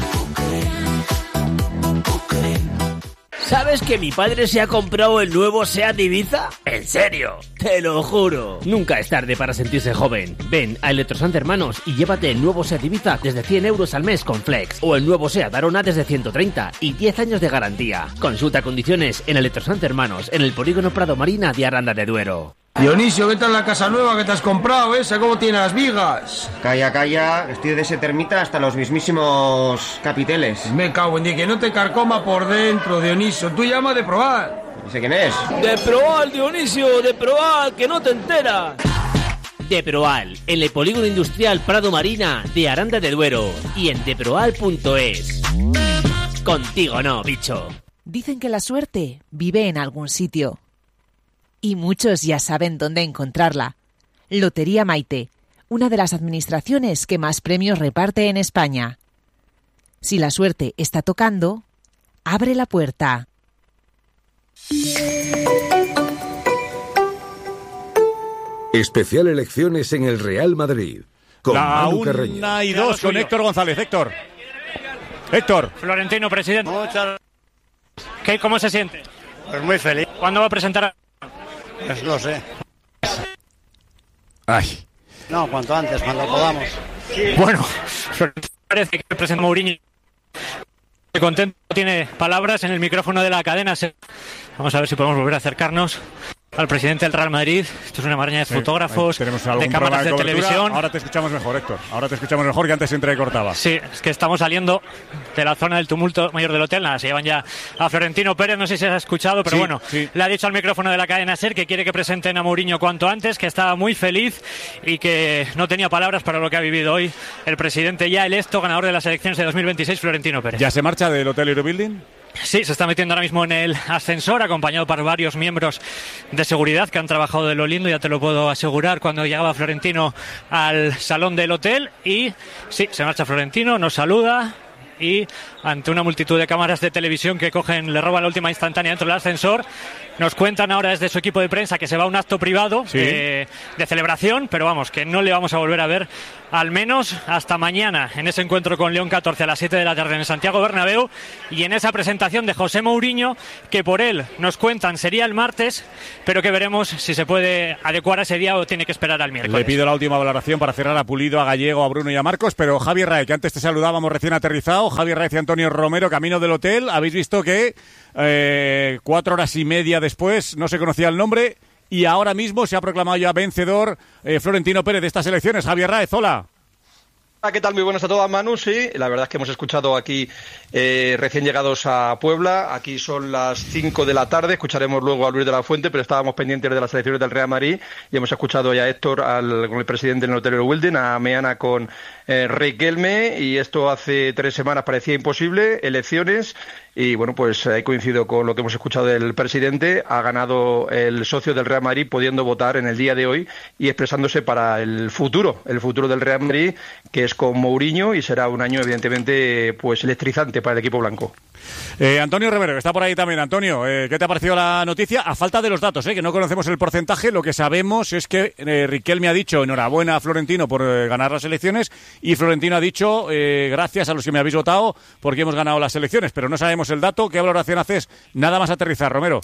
¿Sabes que mi padre se ha comprado el nuevo SEAT Ibiza? ¿En serio? Te lo juro. Nunca es tarde para sentirse joven. Ven a Electrosant Hermanos y llévate el nuevo SEAT Ibiza desde 100 euros al mes con Flex. O el nuevo SEAT Arona desde 130 y 10 años de garantía. Consulta condiciones en Electrosant Hermanos, en el Polígono Prado Marina de Aranda de Duero. Dionisio, ¿qué tal la casa nueva que te has comprado, esa? ¿Cómo tiene las vigas? Calla, estoy de ese termita hasta los mismísimos capiteles. Me cago en Dios, que no te carcoma por dentro, Dionisio. Tú llama de probar. ¿Ese quién es? De Proal, Dionisio, de Proal, que no te enteras. De Proal, en el Polígono Industrial Prado Marina de Aranda de Duero y en deproal.es. Contigo no, bicho. Dicen que la suerte vive en algún sitio. Y muchos ya saben dónde encontrarla. Lotería Maite, una de las administraciones que más premios reparte en España. Si la suerte está tocando, abre la puerta. Especial elecciones en el Real Madrid. Con la Manu Carreño. 1:02 con Héctor González. Héctor. Florentino, presidente. ¿Cómo se siente? Pues muy feliz. ¿Cuándo va a presentar? Pues no sé. Ay. No, cuanto antes, cuando podamos. Bueno, parece que el presidente Mourinho contento tiene palabras en el micrófono de la cadena. Vamos a ver si podemos volver a acercarnos al presidente del Real Madrid. Esto es una maraña de fotógrafos, de cámaras de televisión. Ahora te escuchamos mejor, Héctor. Ahora te escuchamos mejor, que antes se entrecortaba. Sí, es que estamos saliendo de la zona del tumulto mayor del hotel. Nada, se llevan ya a Florentino Pérez. No sé si se ha escuchado, pero le ha dicho al micrófono de la cadena SER que quiere que presenten a Mourinho cuanto antes, que estaba muy feliz y que no tenía palabras para lo que ha vivido hoy el presidente ya electo, ganador de las elecciones de 2026, Florentino Pérez. ¿Ya se marcha del Hotel Eurobuilding? Sí, se está metiendo ahora mismo en el ascensor, acompañado por varios miembros de seguridad que han trabajado de lo lindo, ya te lo puedo asegurar, cuando llegaba Florentino al salón del hotel. Y sí, se marcha Florentino, nos saluda, y ante una multitud de cámaras de televisión que le roban la última instantánea dentro del ascensor. Nos cuentan ahora desde su equipo de prensa que se va a un acto privado de celebración, pero vamos, que no le vamos a volver a ver al menos hasta mañana en ese encuentro con León 14 a las 7 de la tarde en el Santiago Bernabéu y en esa presentación de José Mourinho, que por él nos cuentan sería el martes, pero que veremos si se puede adecuar a ese día o tiene que esperar al miércoles. Le pido la última valoración para cerrar a Pulido, a Gallego, a Bruno y a Marcos, pero Javier Raez, que antes te saludábamos recién aterrizado, Javier Raez y Antonio Romero, camino del hotel, habéis visto que 4 horas y media después no se conocía el nombre y ahora mismo se ha proclamado ya vencedor Florentino Pérez de estas elecciones. Javier Raez, hola. Hola, ¿qué tal? Muy buenas a todas, Manu. Sí, la verdad es que hemos escuchado aquí recién llegados a Puebla. Aquí son las 5 de la tarde. Escucharemos luego a Luis de la Fuente, pero estábamos pendientes de las elecciones del Real Madrid y hemos escuchado ya a Héctor con el presidente del Hotel Wilden, a Meana con Riquelme, y esto hace 3 semanas parecía imposible. Elecciones. Y bueno, pues ahí coincido con lo que hemos escuchado del presidente. Ha ganado el socio del Real Madrid pudiendo votar en el día de hoy y expresándose para el futuro del Real Madrid, que es con Mourinho, y será un año evidentemente pues electrizante para el equipo blanco. Antonio Romero, que está por ahí también. Antonio, ¿qué te ha parecido la noticia? A falta de los datos, que no conocemos el porcentaje, lo que sabemos es que Riquelme ha dicho enhorabuena a Florentino por ganar las elecciones, y Florentino ha dicho gracias a los que me habéis votado porque hemos ganado las elecciones, pero no sabemos el dato. ¿Qué valoración haces? Nada más aterrizar, Romero.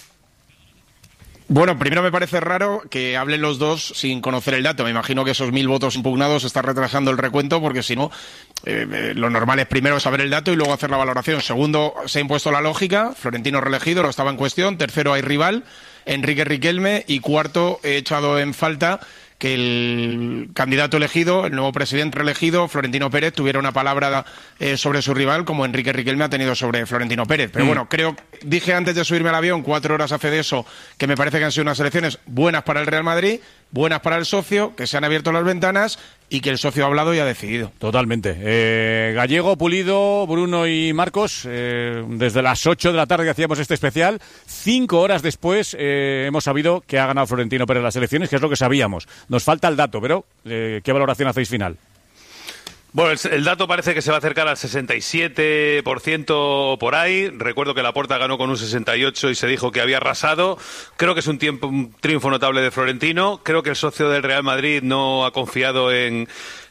Bueno, primero me parece raro que hablen los dos sin conocer el dato. Me imagino que esos 1000 votos impugnados están retrasando el recuento, porque si no, lo normal es primero saber el dato y luego hacer la valoración. Segundo, se ha impuesto la lógica. Florentino reelegido, lo estaba en cuestión. Tercero, hay rival, Enrique Riquelme. Y cuarto, he echado en falta que el candidato elegido, el nuevo presidente reelegido, Florentino Pérez, tuviera una palabra sobre su rival como Enrique Riquelme ha tenido sobre Florentino Pérez. Pero bueno, dije antes de subirme al avión, 4 horas hace de eso, que me parece que han sido unas elecciones buenas para el Real Madrid, buenas para el socio, que se han abierto las ventanas y que el socio ha hablado y ha decidido. Totalmente. Gallego, Pulido, Bruno y Marcos, desde las 8 de la tarde que hacíamos este especial, 5 horas después hemos sabido que ha ganado Florentino Pérez las elecciones, que es lo que sabíamos. Nos falta el dato, pero ¿qué valoración hacéis final? Bueno, el dato parece que se va a acercar al 67% por ahí. Recuerdo que Laporta ganó con un 68% y se dijo que había arrasado. Creo que es un triunfo notable de Florentino. Creo que el socio del Real Madrid no ha confiado en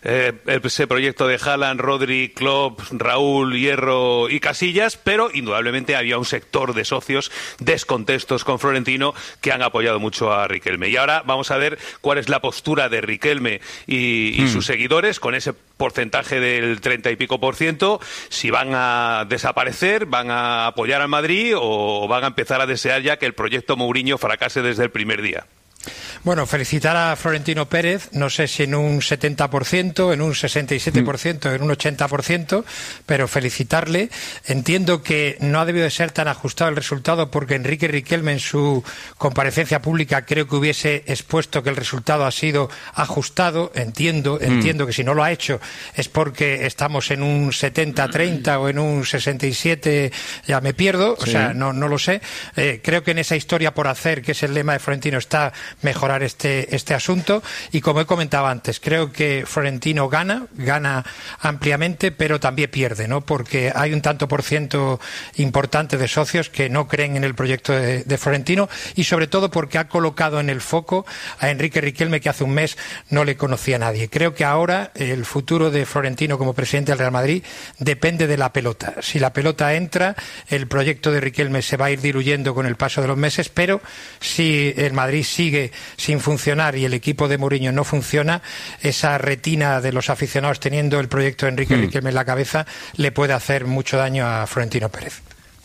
ese proyecto de Haaland, Rodri, Klopp, Raúl, Hierro y Casillas, pero indudablemente había un sector de socios descontentos con Florentino que han apoyado mucho a Riquelme. Y ahora vamos a ver cuál es la postura de Riquelme y sus seguidores con ese porcentaje del 30 y pico %, si van a desaparecer, van a apoyar al Madrid o van a empezar a desear ya que el proyecto Mourinho fracase desde el primer día. Bueno, felicitar a Florentino Pérez, no sé si en un 70%, en un 67%, en un 80%, pero felicitarle. Entiendo que no ha debido de ser tan ajustado el resultado porque Enrique Riquelme en su comparecencia pública creo que hubiese expuesto que el resultado ha sido ajustado. Entiendo que si no lo ha hecho es porque estamos en un 70-30 o en un 67, ya me pierdo, o sea, no lo sé. Creo que en esa historia por hacer, que es el lema de Florentino, está mejorar este asunto, y como he comentado antes, creo que Florentino gana ampliamente, pero también pierde, ¿no? Porque hay un tanto por ciento importante de socios que no creen en el proyecto de Florentino, y sobre todo porque ha colocado en el foco a Enrique Riquelme, que hace un mes no le conocía a nadie. Creo que ahora el futuro de Florentino como presidente del Real Madrid depende de la pelota. Si la pelota entra, el proyecto de Riquelme se va a ir diluyendo con el paso de los meses, pero si el Madrid sigue sin funcionar y el equipo de Mourinho no funciona, esa retina de los aficionados teniendo el proyecto de Enrique Riquelme en la cabeza le puede hacer mucho daño a Florentino Pérez.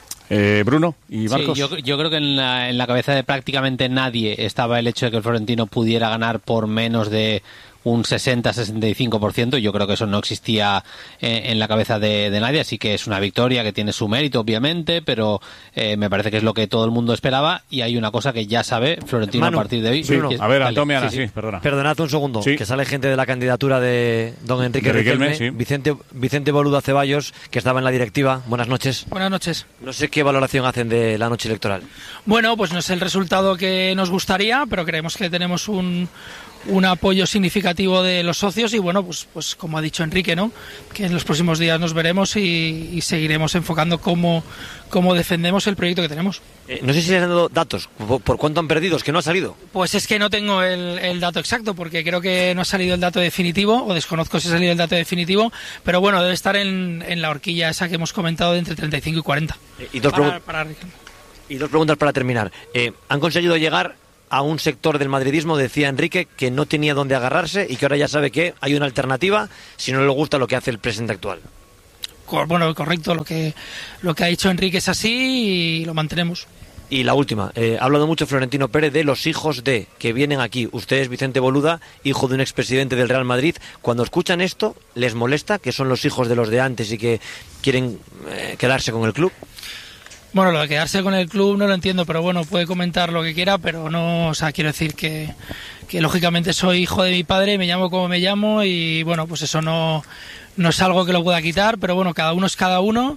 Bruno y Marcos. Sí, yo creo que en la cabeza de prácticamente nadie estaba el hecho de que el Florentino pudiera ganar por menos de un 60-65%. Yo creo que eso no existía en la cabeza de nadie, así que es una victoria que tiene su mérito, obviamente, pero me parece que es lo que todo el mundo esperaba, y hay una cosa que ya sabe Florentino a partir de hoy. Sí, a ver, Antonio, perdona. Perdonad un segundo, que sale gente de la candidatura de don Enrique Riquelme. Sí. Vicente Boluda Ceballos, que estaba en la directiva. Buenas noches. Buenas noches. No sé qué valoración hacen de la noche electoral. Bueno, pues no es el resultado que nos gustaría, pero creemos que tenemos un un apoyo significativo de los socios y bueno, pues como ha dicho Enrique, ¿no? Que en los próximos días nos veremos y seguiremos enfocando cómo defendemos el proyecto que tenemos. No sé si les han dado datos, ¿por cuánto han perdido? Es que no ha salido. Pues es que no tengo el dato exacto, porque creo que no ha salido el dato definitivo, o desconozco si ha salido el dato definitivo, pero bueno, debe estar en la horquilla esa que hemos comentado de entre 35 y 40. Y dos preguntas para terminar. ¿Han conseguido llegar a un sector del madridismo? Decía Enrique que no tenía dónde agarrarse y que ahora ya sabe que hay una alternativa si no le gusta lo que hace el presidente actual. Bueno, correcto, lo que ha dicho Enrique es así y lo mantenemos. Y la última, ha hablado mucho Florentino Pérez de los hijos que vienen aquí. Usted es Vicente Boluda, hijo de un expresidente del Real Madrid. Cuando escuchan esto, ¿les molesta que son los hijos de los de antes y que quieren quedarse con el club? Bueno, lo de quedarse con el club no lo entiendo, pero bueno, puede comentar lo que quiera, pero no, o sea, quiero decir que lógicamente soy hijo de mi padre, me llamo como me llamo y bueno, pues eso no es algo que lo pueda quitar, pero bueno, cada uno es cada uno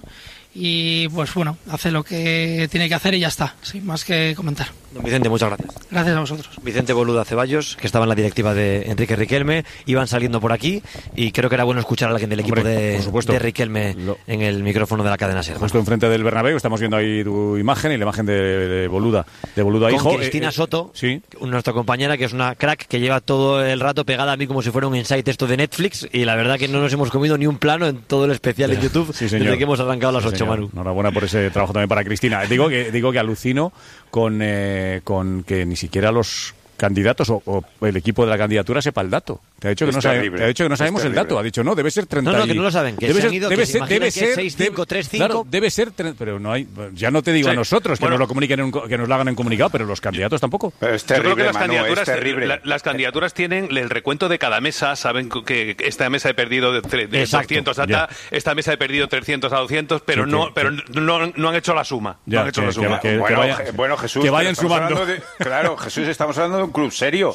y pues bueno, hace lo que tiene que hacer y ya está, sin más que comentar. Don Vicente, muchas gracias. Gracias a vosotros. Vicente Boluda Ceballos, que estaba en la directiva de Enrique Riquelme, iban saliendo por aquí y creo que era bueno escuchar a alguien del equipo de Riquelme en el micrófono de la cadena SER. Justo enfrente del Bernabéu, estamos viendo ahí tu imagen y la imagen de Boluda hijo. Con Cristina Soto, nuestra compañera, que es una crack, que lleva todo el rato pegada a mí como si fuera un insight esto de Netflix, y la verdad que no nos hemos comido ni un plano en todo el especial en YouTube desde que hemos arrancado a las 8, Manu. Enhorabuena por ese trabajo también para Cristina. Digo que alucino con que ni siquiera los candidatos o el equipo de la candidatura sepa el dato. Te ha dicho que no sabemos el dato. Ha dicho, no, debe ser 30. No, que no lo saben. Que debe ser 6, 5, 3, 5. Claro, debe ser, pero no hay. Ya no te digo a nosotros que nos lo comuniquen, que nos lo hagan en comunicado, pero los candidatos tampoco. Pero es terrible, yo creo que las candidaturas tienen el recuento de cada mesa. Saben que esta mesa he perdido de 200 a esta mesa he perdido 300 a 200, pero no han hecho la suma. Bueno, Jesús, que vayan sumando. Claro, Jesús, estamos hablando de un club serio.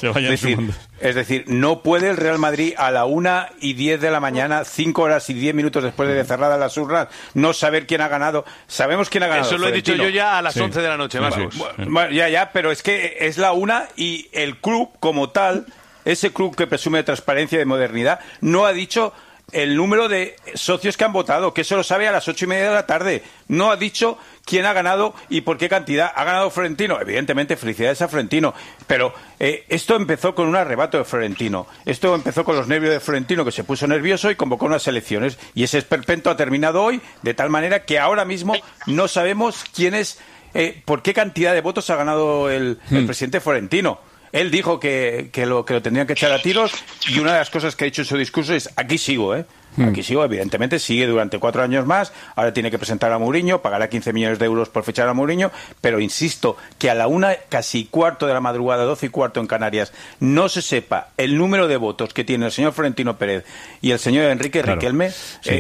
Es decir, no puede el Real Madrid a la 1:10 de la mañana, 5 horas y 10 minutos después de cerradas las urnas, no saber quién ha ganado. Sabemos quién ha ganado. Eso lo he dicho yo ya a las 11 de la noche, más. Bueno, ya, pero es que es la 1 y el club como tal, ese club que presume de transparencia y de modernidad, no ha dicho el número de socios que han votado, que eso lo sabe a las 8:30 de la tarde. No ha dicho quién ha ganado y por qué cantidad. ¿Ha ganado Florentino? Evidentemente, felicidades a Florentino. Pero esto empezó con un arrebato de Florentino. Esto empezó con los nervios de Florentino, que se puso nervioso y convocó unas elecciones. Y ese esperpento ha terminado hoy, de tal manera que ahora mismo no sabemos quién es, por qué cantidad de votos ha ganado el presidente Florentino. Él dijo que lo tendrían que echar a tiros y una de las cosas que ha dicho en su discurso es: aquí sigo, Aquí sigo, evidentemente, sigue durante 4 años más, ahora tiene que presentar a Mourinho, pagará 15 millones de euros por fichar a Mourinho, pero insisto, que a la 1:15 de la madrugada, 12:15 en Canarias, no se sepa el número de votos que tiene el señor Florentino Pérez y el señor Enrique Riquelme,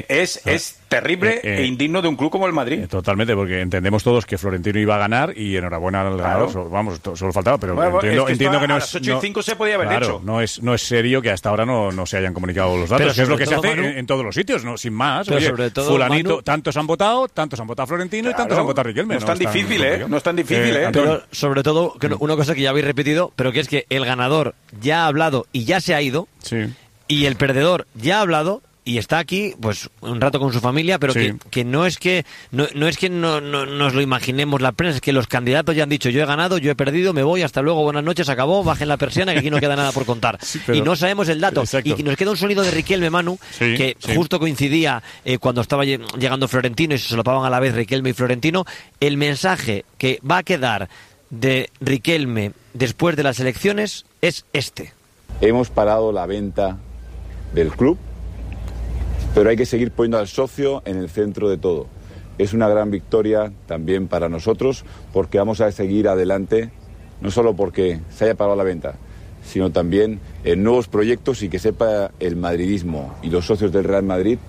es terrible e indigno de un club como el Madrid. Totalmente, porque entendemos todos que Florentino iba a ganar y enhorabuena al ganador, vamos, solo faltaba, pero entiendo que no es... A las 8:05 se podía haber hecho. No es serio que hasta ahora no se hayan comunicado los datos, que es lo que se hace en todos los sitios, no, sin más. Pero oye, sobre todo, fulanito, Manu, tantos han votado Florentino y tantos han votado Riquelme. No es tan difícil, No es tan difícil, Pero sobre todo, una cosa que ya habéis repetido, pero que es que el ganador ya ha hablado y ya se ha ido, y el perdedor ya ha hablado y está aquí pues un rato con su familia, pero que no es que no nos lo imaginemos la prensa, es que los candidatos ya han dicho: yo he ganado, yo he perdido, me voy, hasta luego, buenas noches, acabó, bajen la persiana que aquí no queda nada por contar. Y no sabemos el dato. Exacto. Y nos queda un sonido de Riquelme, Manu, que justo coincidía cuando estaba llegando Florentino y se solapaban a la vez Riquelme y Florentino. El mensaje que va a quedar de Riquelme después de las elecciones es este: hemos parado la venta del club, pero hay que seguir poniendo al socio en el centro de todo. Es una gran victoria también para nosotros, porque vamos a seguir adelante, no solo porque se haya parado la venta, sino también en nuevos proyectos, y que sepa el madridismo y los socios del Real Madrid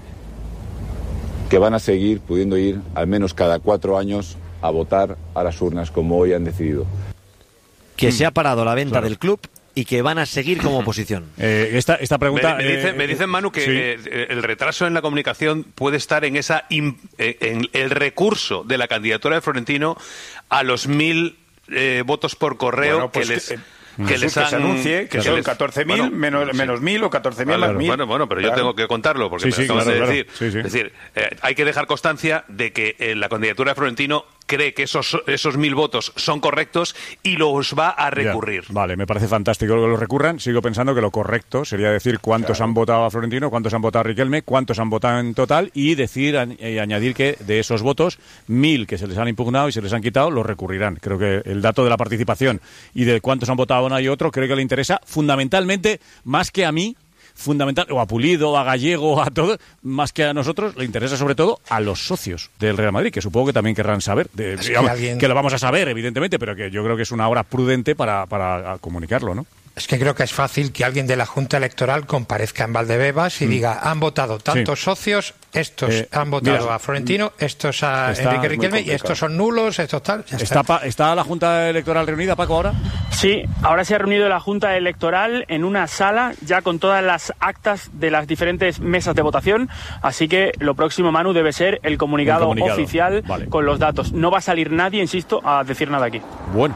que van a seguir pudiendo ir al menos cada 4 años a votar a las urnas, como hoy han decidido. Que se ha parado la venta del club y que van a seguir como oposición. Esta pregunta... Me dicen, Manu, que el retraso en la comunicación puede estar en en el recurso de la candidatura de Florentino a los 1000 votos por correo que les han... se anuncie que son 14.000 menos 1.000 o 14.000 más 1.000. Bueno, pero yo tengo que contarlo, porque me acabas de decir. Es decir, hay que dejar constancia de que la candidatura de Florentino cree que esos 1.000 votos son correctos y los va a recurrir. Ya, vale, me parece fantástico que los recurran. Sigo pensando que lo correcto sería decir cuántos han votado a Florentino, cuántos han votado a Riquelme, cuántos han votado en total y decir y añadir que de esos votos, 1.000 que se les han impugnado y se les han quitado, los recurrirán. Creo que el dato de la participación y de cuántos han votado a uno y otro, creo que le interesa fundamentalmente, más que a mí, o a Pulido, a Gallego, a todo, más que a nosotros, le interesa sobre todo a los socios del Real Madrid, que supongo que también querrán saber, que lo vamos a saber, evidentemente, pero que yo creo que es una hora prudente para comunicarlo, ¿no? Es que creo que es fácil que alguien de la Junta Electoral comparezca en Valdebebas y diga, han votado tantos socios, estos han votado a Florentino, estos a Enrique Riquelme y estos son nulos, estos tal. ¿Está la Junta Electoral reunida, Paco, ahora? Sí, ahora se ha reunido la Junta Electoral en una sala ya con todas las actas de las diferentes mesas de votación, así que lo próximo, Manu, debe ser el comunicado oficial con los datos. No va a salir nadie, insisto, a decir nada aquí. Bueno,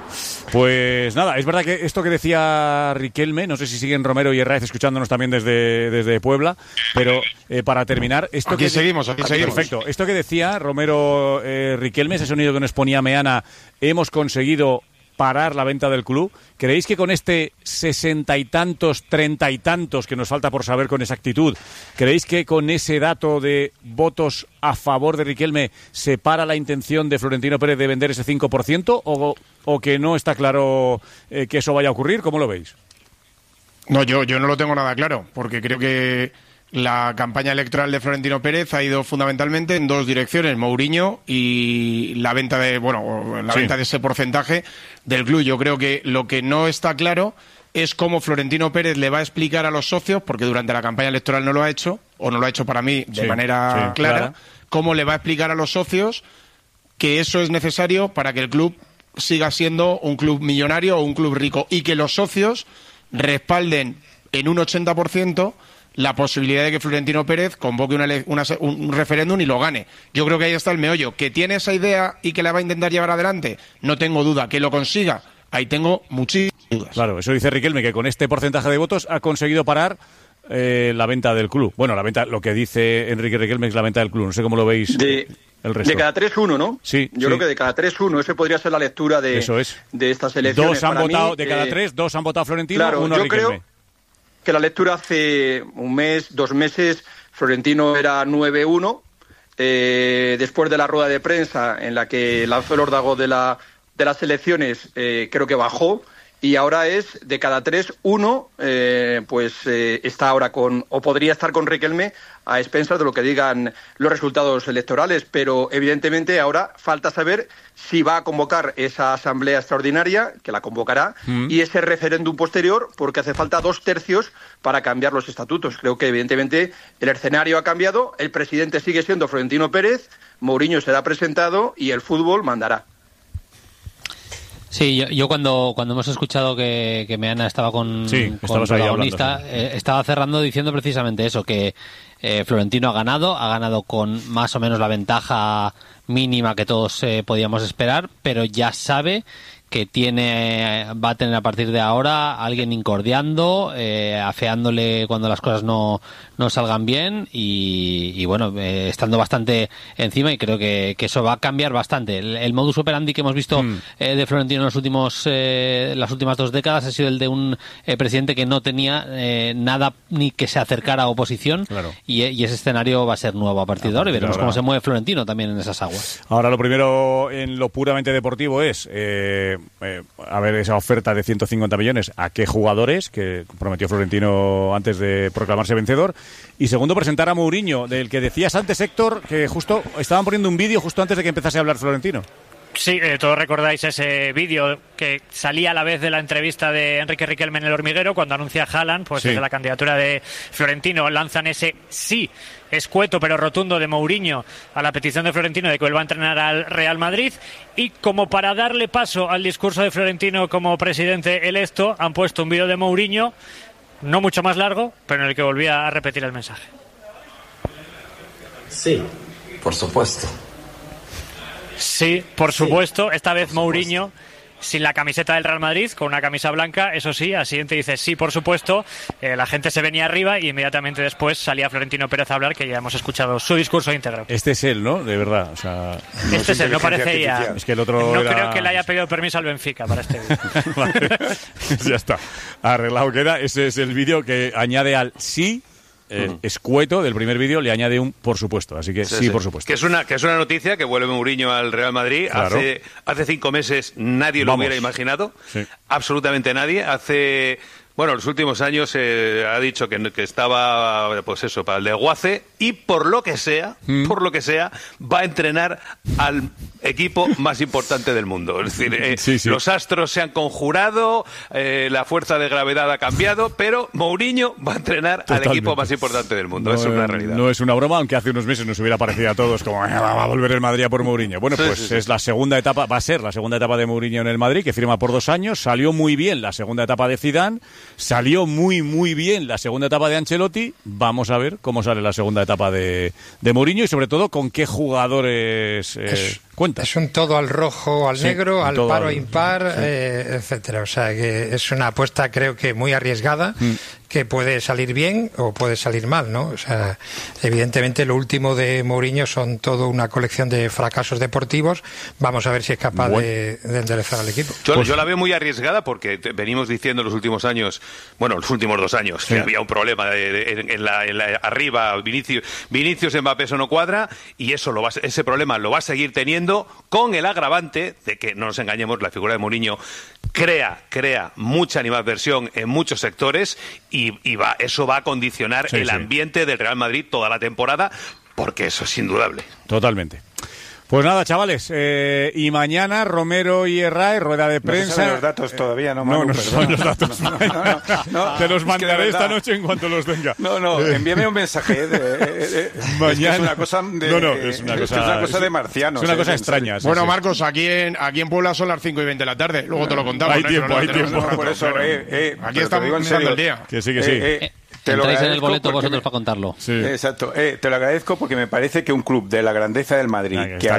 pues nada, es verdad que esto que decía Riquelme, no sé si siguen Romero y Herráez escuchándonos también desde Puebla, pero para terminar, aquí seguimos. Perfecto. Esto que decía Romero Riquelme, ese sonido que nos ponía Meana, hemos conseguido parar la venta del club. ¿Creéis que con este 60 y tantos, 30 y tantos que nos falta por saber con exactitud, creéis que con ese dato de votos a favor de Riquelme se para la intención de Florentino Pérez de vender ese 5% o que no está claro que eso vaya a ocurrir? ¿Cómo lo veis? No, yo no lo tengo nada claro, porque creo que la campaña electoral de Florentino Pérez ha ido fundamentalmente en dos direcciones, Mourinho y la venta de venta de ese porcentaje del club. Yo creo que lo que no está claro es cómo Florentino Pérez le va a explicar a los socios, porque durante la campaña electoral no lo ha hecho, o no lo ha hecho para mí de manera clara, cómo le va a explicar a los socios que eso es necesario para que el club siga siendo un club millonario o un club rico, y que los socios respalden en un 80% la posibilidad de que Florentino Pérez convoque un referéndum y lo gane. Yo creo que ahí está el meollo. ¿Que tiene esa idea y que la va a intentar llevar adelante? No tengo duda. ¿Que lo consiga? Ahí tengo muchísimas dudas. Claro, eso dice Riquelme, que con este porcentaje de votos ha conseguido parar la venta del club. Bueno, lo que dice Enrique Riquelme es la venta del club. No sé cómo lo veis el resto. De cada 3-1, ¿no? Sí. Yo creo que de cada 3-1, ese podría ser la lectura de estas elecciones. De cada 3, 2 han votado Florentino, claro, 1 Riquelme. Creo que la lectura hace un mes, 2 meses, Florentino era 9-1. Después de la rueda de prensa en la que lanzó el órdago de las elecciones, creo que bajó. Y ahora es de cada 3, 1, está ahora o podría estar con Riquelme a expensas de lo que digan los resultados electorales. Pero evidentemente ahora falta saber si va a convocar esa asamblea extraordinaria, que la convocará, y ese referéndum posterior, porque hace falta 2/3 para cambiar los estatutos. Creo que evidentemente el escenario ha cambiado, el presidente sigue siendo Florentino Pérez, Mourinho será presentado y el fútbol mandará. Sí, yo cuando hemos escuchado que Meana estaba con protagonista, estaba cerrando diciendo precisamente eso, que Florentino ha ganado con más o menos la ventaja mínima que todos podíamos esperar, pero ya sabe que va a tener a partir de ahora alguien incordiando, afeándole cuando las cosas no salgan bien y estando bastante encima, y creo que eso va a cambiar bastante. El modus operandi que hemos visto de Florentino en las últimas 2 décadas ha sido el de un presidente que no tenía nada ni que se acercara a oposición, y ese escenario va a ser nuevo a partir de ahora, y veremos cómo se mueve Florentino también en esas aguas. Ahora lo primero en lo puramente deportivo es a ver esa oferta de 150 millones, a qué jugadores, que prometió Florentino antes de proclamarse vencedor, y segundo, presentar a Mourinho, del que decías antes, Héctor, que justo estaban poniendo un vídeo justo antes de que empezase a hablar Florentino. Sí, todos recordáis ese vídeo que salía a la vez de la entrevista de Enrique Riquelme en El Hormiguero, cuando anuncia a Haaland, desde la candidatura de Florentino lanzan ese sí escueto pero rotundo de Mourinho a la petición de Florentino de que vuelva a entrenar al Real Madrid, y como para darle paso al discurso de Florentino como presidente electo, han puesto un vídeo de Mourinho, no mucho más largo, pero en el que volvía a repetir el mensaje. Sí, por supuesto. Sí, por supuesto. Esta vez Mourinho sin la camiseta del Real Madrid, con una camisa blanca, eso sí, al siguiente dice sí, por supuesto, la gente se venía arriba y inmediatamente después salía Florentino Pérez a hablar, que ya hemos escuchado su discurso íntegro. Este es él, ¿no? De verdad, o sea... Este es él, no parece ya... Es que el otro no era... creo que le haya pedido permiso al Benfica para este vídeo. Vale. Ya está, arreglado queda. Ese es el vídeo que añade al sí... escueto del primer vídeo, le añade un por supuesto, así que sí, por supuesto. Que es una noticia que vuelve Mourinho al Real Madrid. Claro. Hace 5 meses nadie lo hubiera imaginado, absolutamente nadie. Bueno, los últimos años ha dicho que estaba, pues eso, para el desguace, y por lo que sea, va a entrenar al equipo más importante del mundo. Es decir, los astros se han conjurado, la fuerza de gravedad ha cambiado, pero Mourinho va a entrenar al equipo más importante del mundo. Es una realidad. No es una broma, aunque hace unos meses nos hubiera parecido a todos como va a volver el Madrid a por Mourinho. Bueno, pues es la segunda etapa, va a ser la segunda etapa de Mourinho en el Madrid, que firma por 2 años. Salió muy bien la segunda etapa de Zidane. Salió muy bien la segunda etapa de Ancelotti. Vamos a ver cómo sale la segunda etapa de Mourinho y sobre todo con qué jugadores cuenta. Es un todo al rojo, al negro, al paro impar, etcétera. O sea que es una apuesta, creo que muy arriesgada, que puede salir bien o puede salir mal, ¿no? O sea, evidentemente lo último de Mourinho son todo una colección de fracasos deportivos. Vamos a ver si es capaz de enderezar al equipo. Yo la veo muy arriesgada porque venimos diciendo los últimos años, bueno, los últimos 2 años, que había un problema en la arriba, Vinicius, Mbappé, eso no cuadra, y ese problema lo va a seguir teniendo, con el agravante de que, no nos engañemos, la figura de Mourinho crea mucha animadversión en muchos sectores y eso va a condicionar el ambiente del Real Madrid toda la temporada, porque eso es indudable. Totalmente. Pues nada, chavales, y mañana Romero y Herrera, rueda de prensa. No se saben los datos todavía, ¿no, Manu? No son los datos. Te los mandaré esta noche en cuanto los tenga. Envíame un mensaje. Mañana. Es una cosa de... es una cosa de marcianos. Es una cosa extraña. Bueno, Marcos, aquí en Puebla son las 5:20 de la tarde. Luego te lo contamos. Hay tiempo. Por eso, aquí estamos empezando el día. Que sí. Entráis en el boleto vosotros para contarlo. Sí. Exacto. Te lo agradezco porque me parece que un club de la grandeza del Madrid,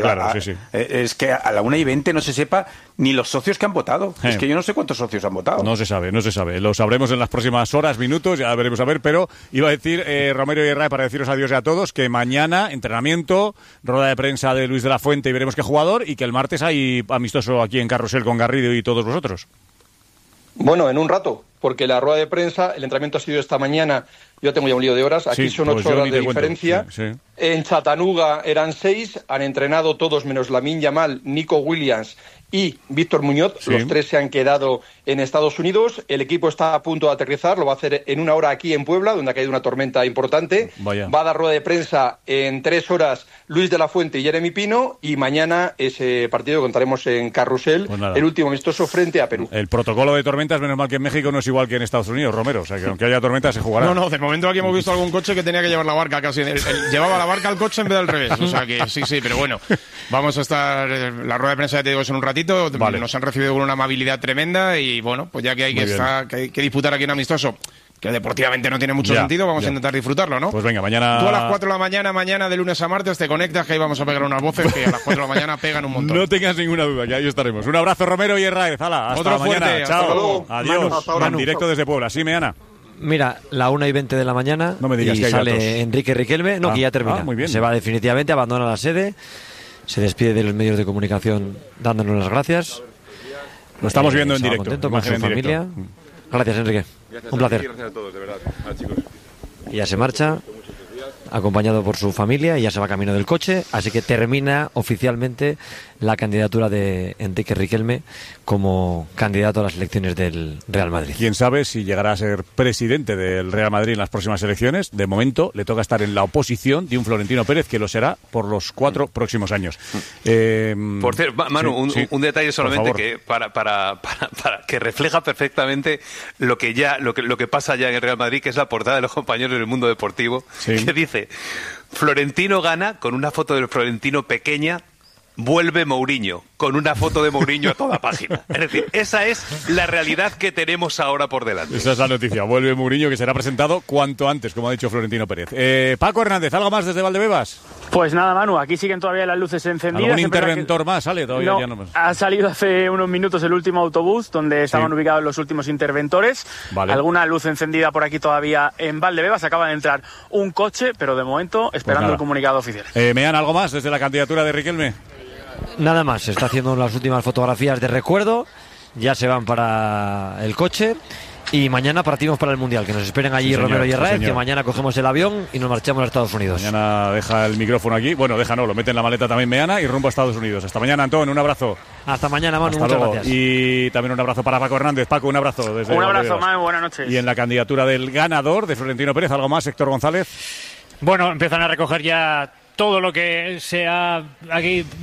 es que a la 1:20 no se sepa ni los socios que han votado. Es que yo no sé cuántos socios han votado. No se sabe. Lo sabremos en las próximas horas, minutos, ya veremos a ver. Pero iba a decir, Romero y Herrera, para deciros adiós a todos, que mañana entrenamiento, rueda de prensa de Luis de la Fuente y veremos qué jugador, y que el martes hay amistoso aquí en Carrusel con Garrido y todos vosotros. Bueno, en un rato, porque la rueda de prensa, el entrenamiento ha sido esta mañana, yo tengo ya un lío de horas, aquí son 8 horas de diferencia. En Chattanooga eran 6, han entrenado todos menos Lamine Yamal, Nico Williams y Víctor Muñoz, los 3 se han quedado en Estados Unidos, el equipo está a punto de aterrizar, lo va a hacer en 1 hora aquí en Puebla, donde ha caído una tormenta importante. Va a dar rueda de prensa en 3 horas Luis de la Fuente y Jeremy Pino, y mañana ese partido contaremos en Carrusel, el último amistoso frente a Perú. El protocolo de tormentas, menos mal que en México no es igual que en Estados Unidos, Romero, o sea que aunque haya tormenta se jugará. No, de momento aquí hemos visto algún coche que tenía que llevar la barca casi, llevaba la barca al coche en vez del revés, o sea que sí, pero bueno, vamos a estar, la rueda de prensa ya te digo es en un ratito, nos han recibido con una amabilidad tremenda y bueno, pues ya que hay que disputar aquí un amistoso que deportivamente no tiene mucho sentido, vamos a intentar disfrutarlo, ¿no? Pues venga, mañana... Tú a las 4 de la mañana, de lunes a martes, te conectas, que ahí vamos a pegar unas voces que a las 4 de la mañana pegan un montón. No tengas ninguna duda, que ahí estaremos. Un abrazo, Romero y Herrera. Hasta Otro mañana. Fuerte, chao. Hasta Adiós. En directo desde Puebla. Sí, Meana. Mira, la 1:20 de la mañana no me digas y que hay sale datos. Enrique Riquelme, que ya termina. Muy bien. Se va definitivamente, abandona la sede, se despide de los medios de comunicación dándonos las gracias. Lo estamos viendo en directo. Contento con su familia. Gracias, Enrique. Un placer. Gracias a todos, de verdad. Chicos. Y ya se marcha, acompañado por su familia, y ya se va camino del coche, así que termina oficialmente la candidatura de Enrique Riquelme como candidato a las elecciones del Real Madrid. Quién sabe si llegará a ser presidente del Real Madrid en las próximas elecciones. De momento le toca estar en la oposición de un Florentino Pérez que lo será por los 4 próximos años. Por cierto, Manu, un detalle solamente que para que refleja perfectamente lo que pasa ya en el Real Madrid, que es la portada de los compañeros del Mundo Deportivo, que dice: Florentino gana, con una foto del Florentino pequeña, vuelve Mourinho, con una foto de Mourinho a toda página. Es decir, esa es la realidad que tenemos ahora por delante. Esa es la noticia. Vuelve Mourinho, que será presentado cuanto antes, como ha dicho Florentino Pérez. Paco Hernández, ¿algo más desde Valdebebas? Pues nada, Manu, aquí siguen todavía las luces encendidas. ¿Algún interventor más sale? Todavía no, ya no más. Ha salido hace unos minutos el último autobús donde estaban ubicados los últimos interventores. Vale. Alguna luz encendida por aquí todavía en Valdebebas. Acaba de entrar un coche, pero de momento esperando el comunicado oficial. Mean, ¿algo más desde la candidatura de Riquelme? Nada más, se está haciendo las últimas fotografías de recuerdo, ya se van para el coche y mañana partimos para el Mundial, que nos esperen allí señor, Romero y Herrera, señor. que mañana cogemos el avión y nos marchamos a Estados Unidos. Mañana deja el micrófono aquí, bueno, lo mete en la maleta también Meana y rumbo a Estados Unidos. Hasta mañana, Antón, un abrazo. Hasta mañana, Manu, Hasta muchas luego. gracias. Y también un abrazo para Paco Hernández. Paco, un abrazo. Desde Un abrazo, Valdebebas. Manu, buenas noches. Y en la candidatura del ganador de Florentino Pérez, ¿algo más, Héctor González? Bueno, empiezan a recoger ya todo lo que se ha aquí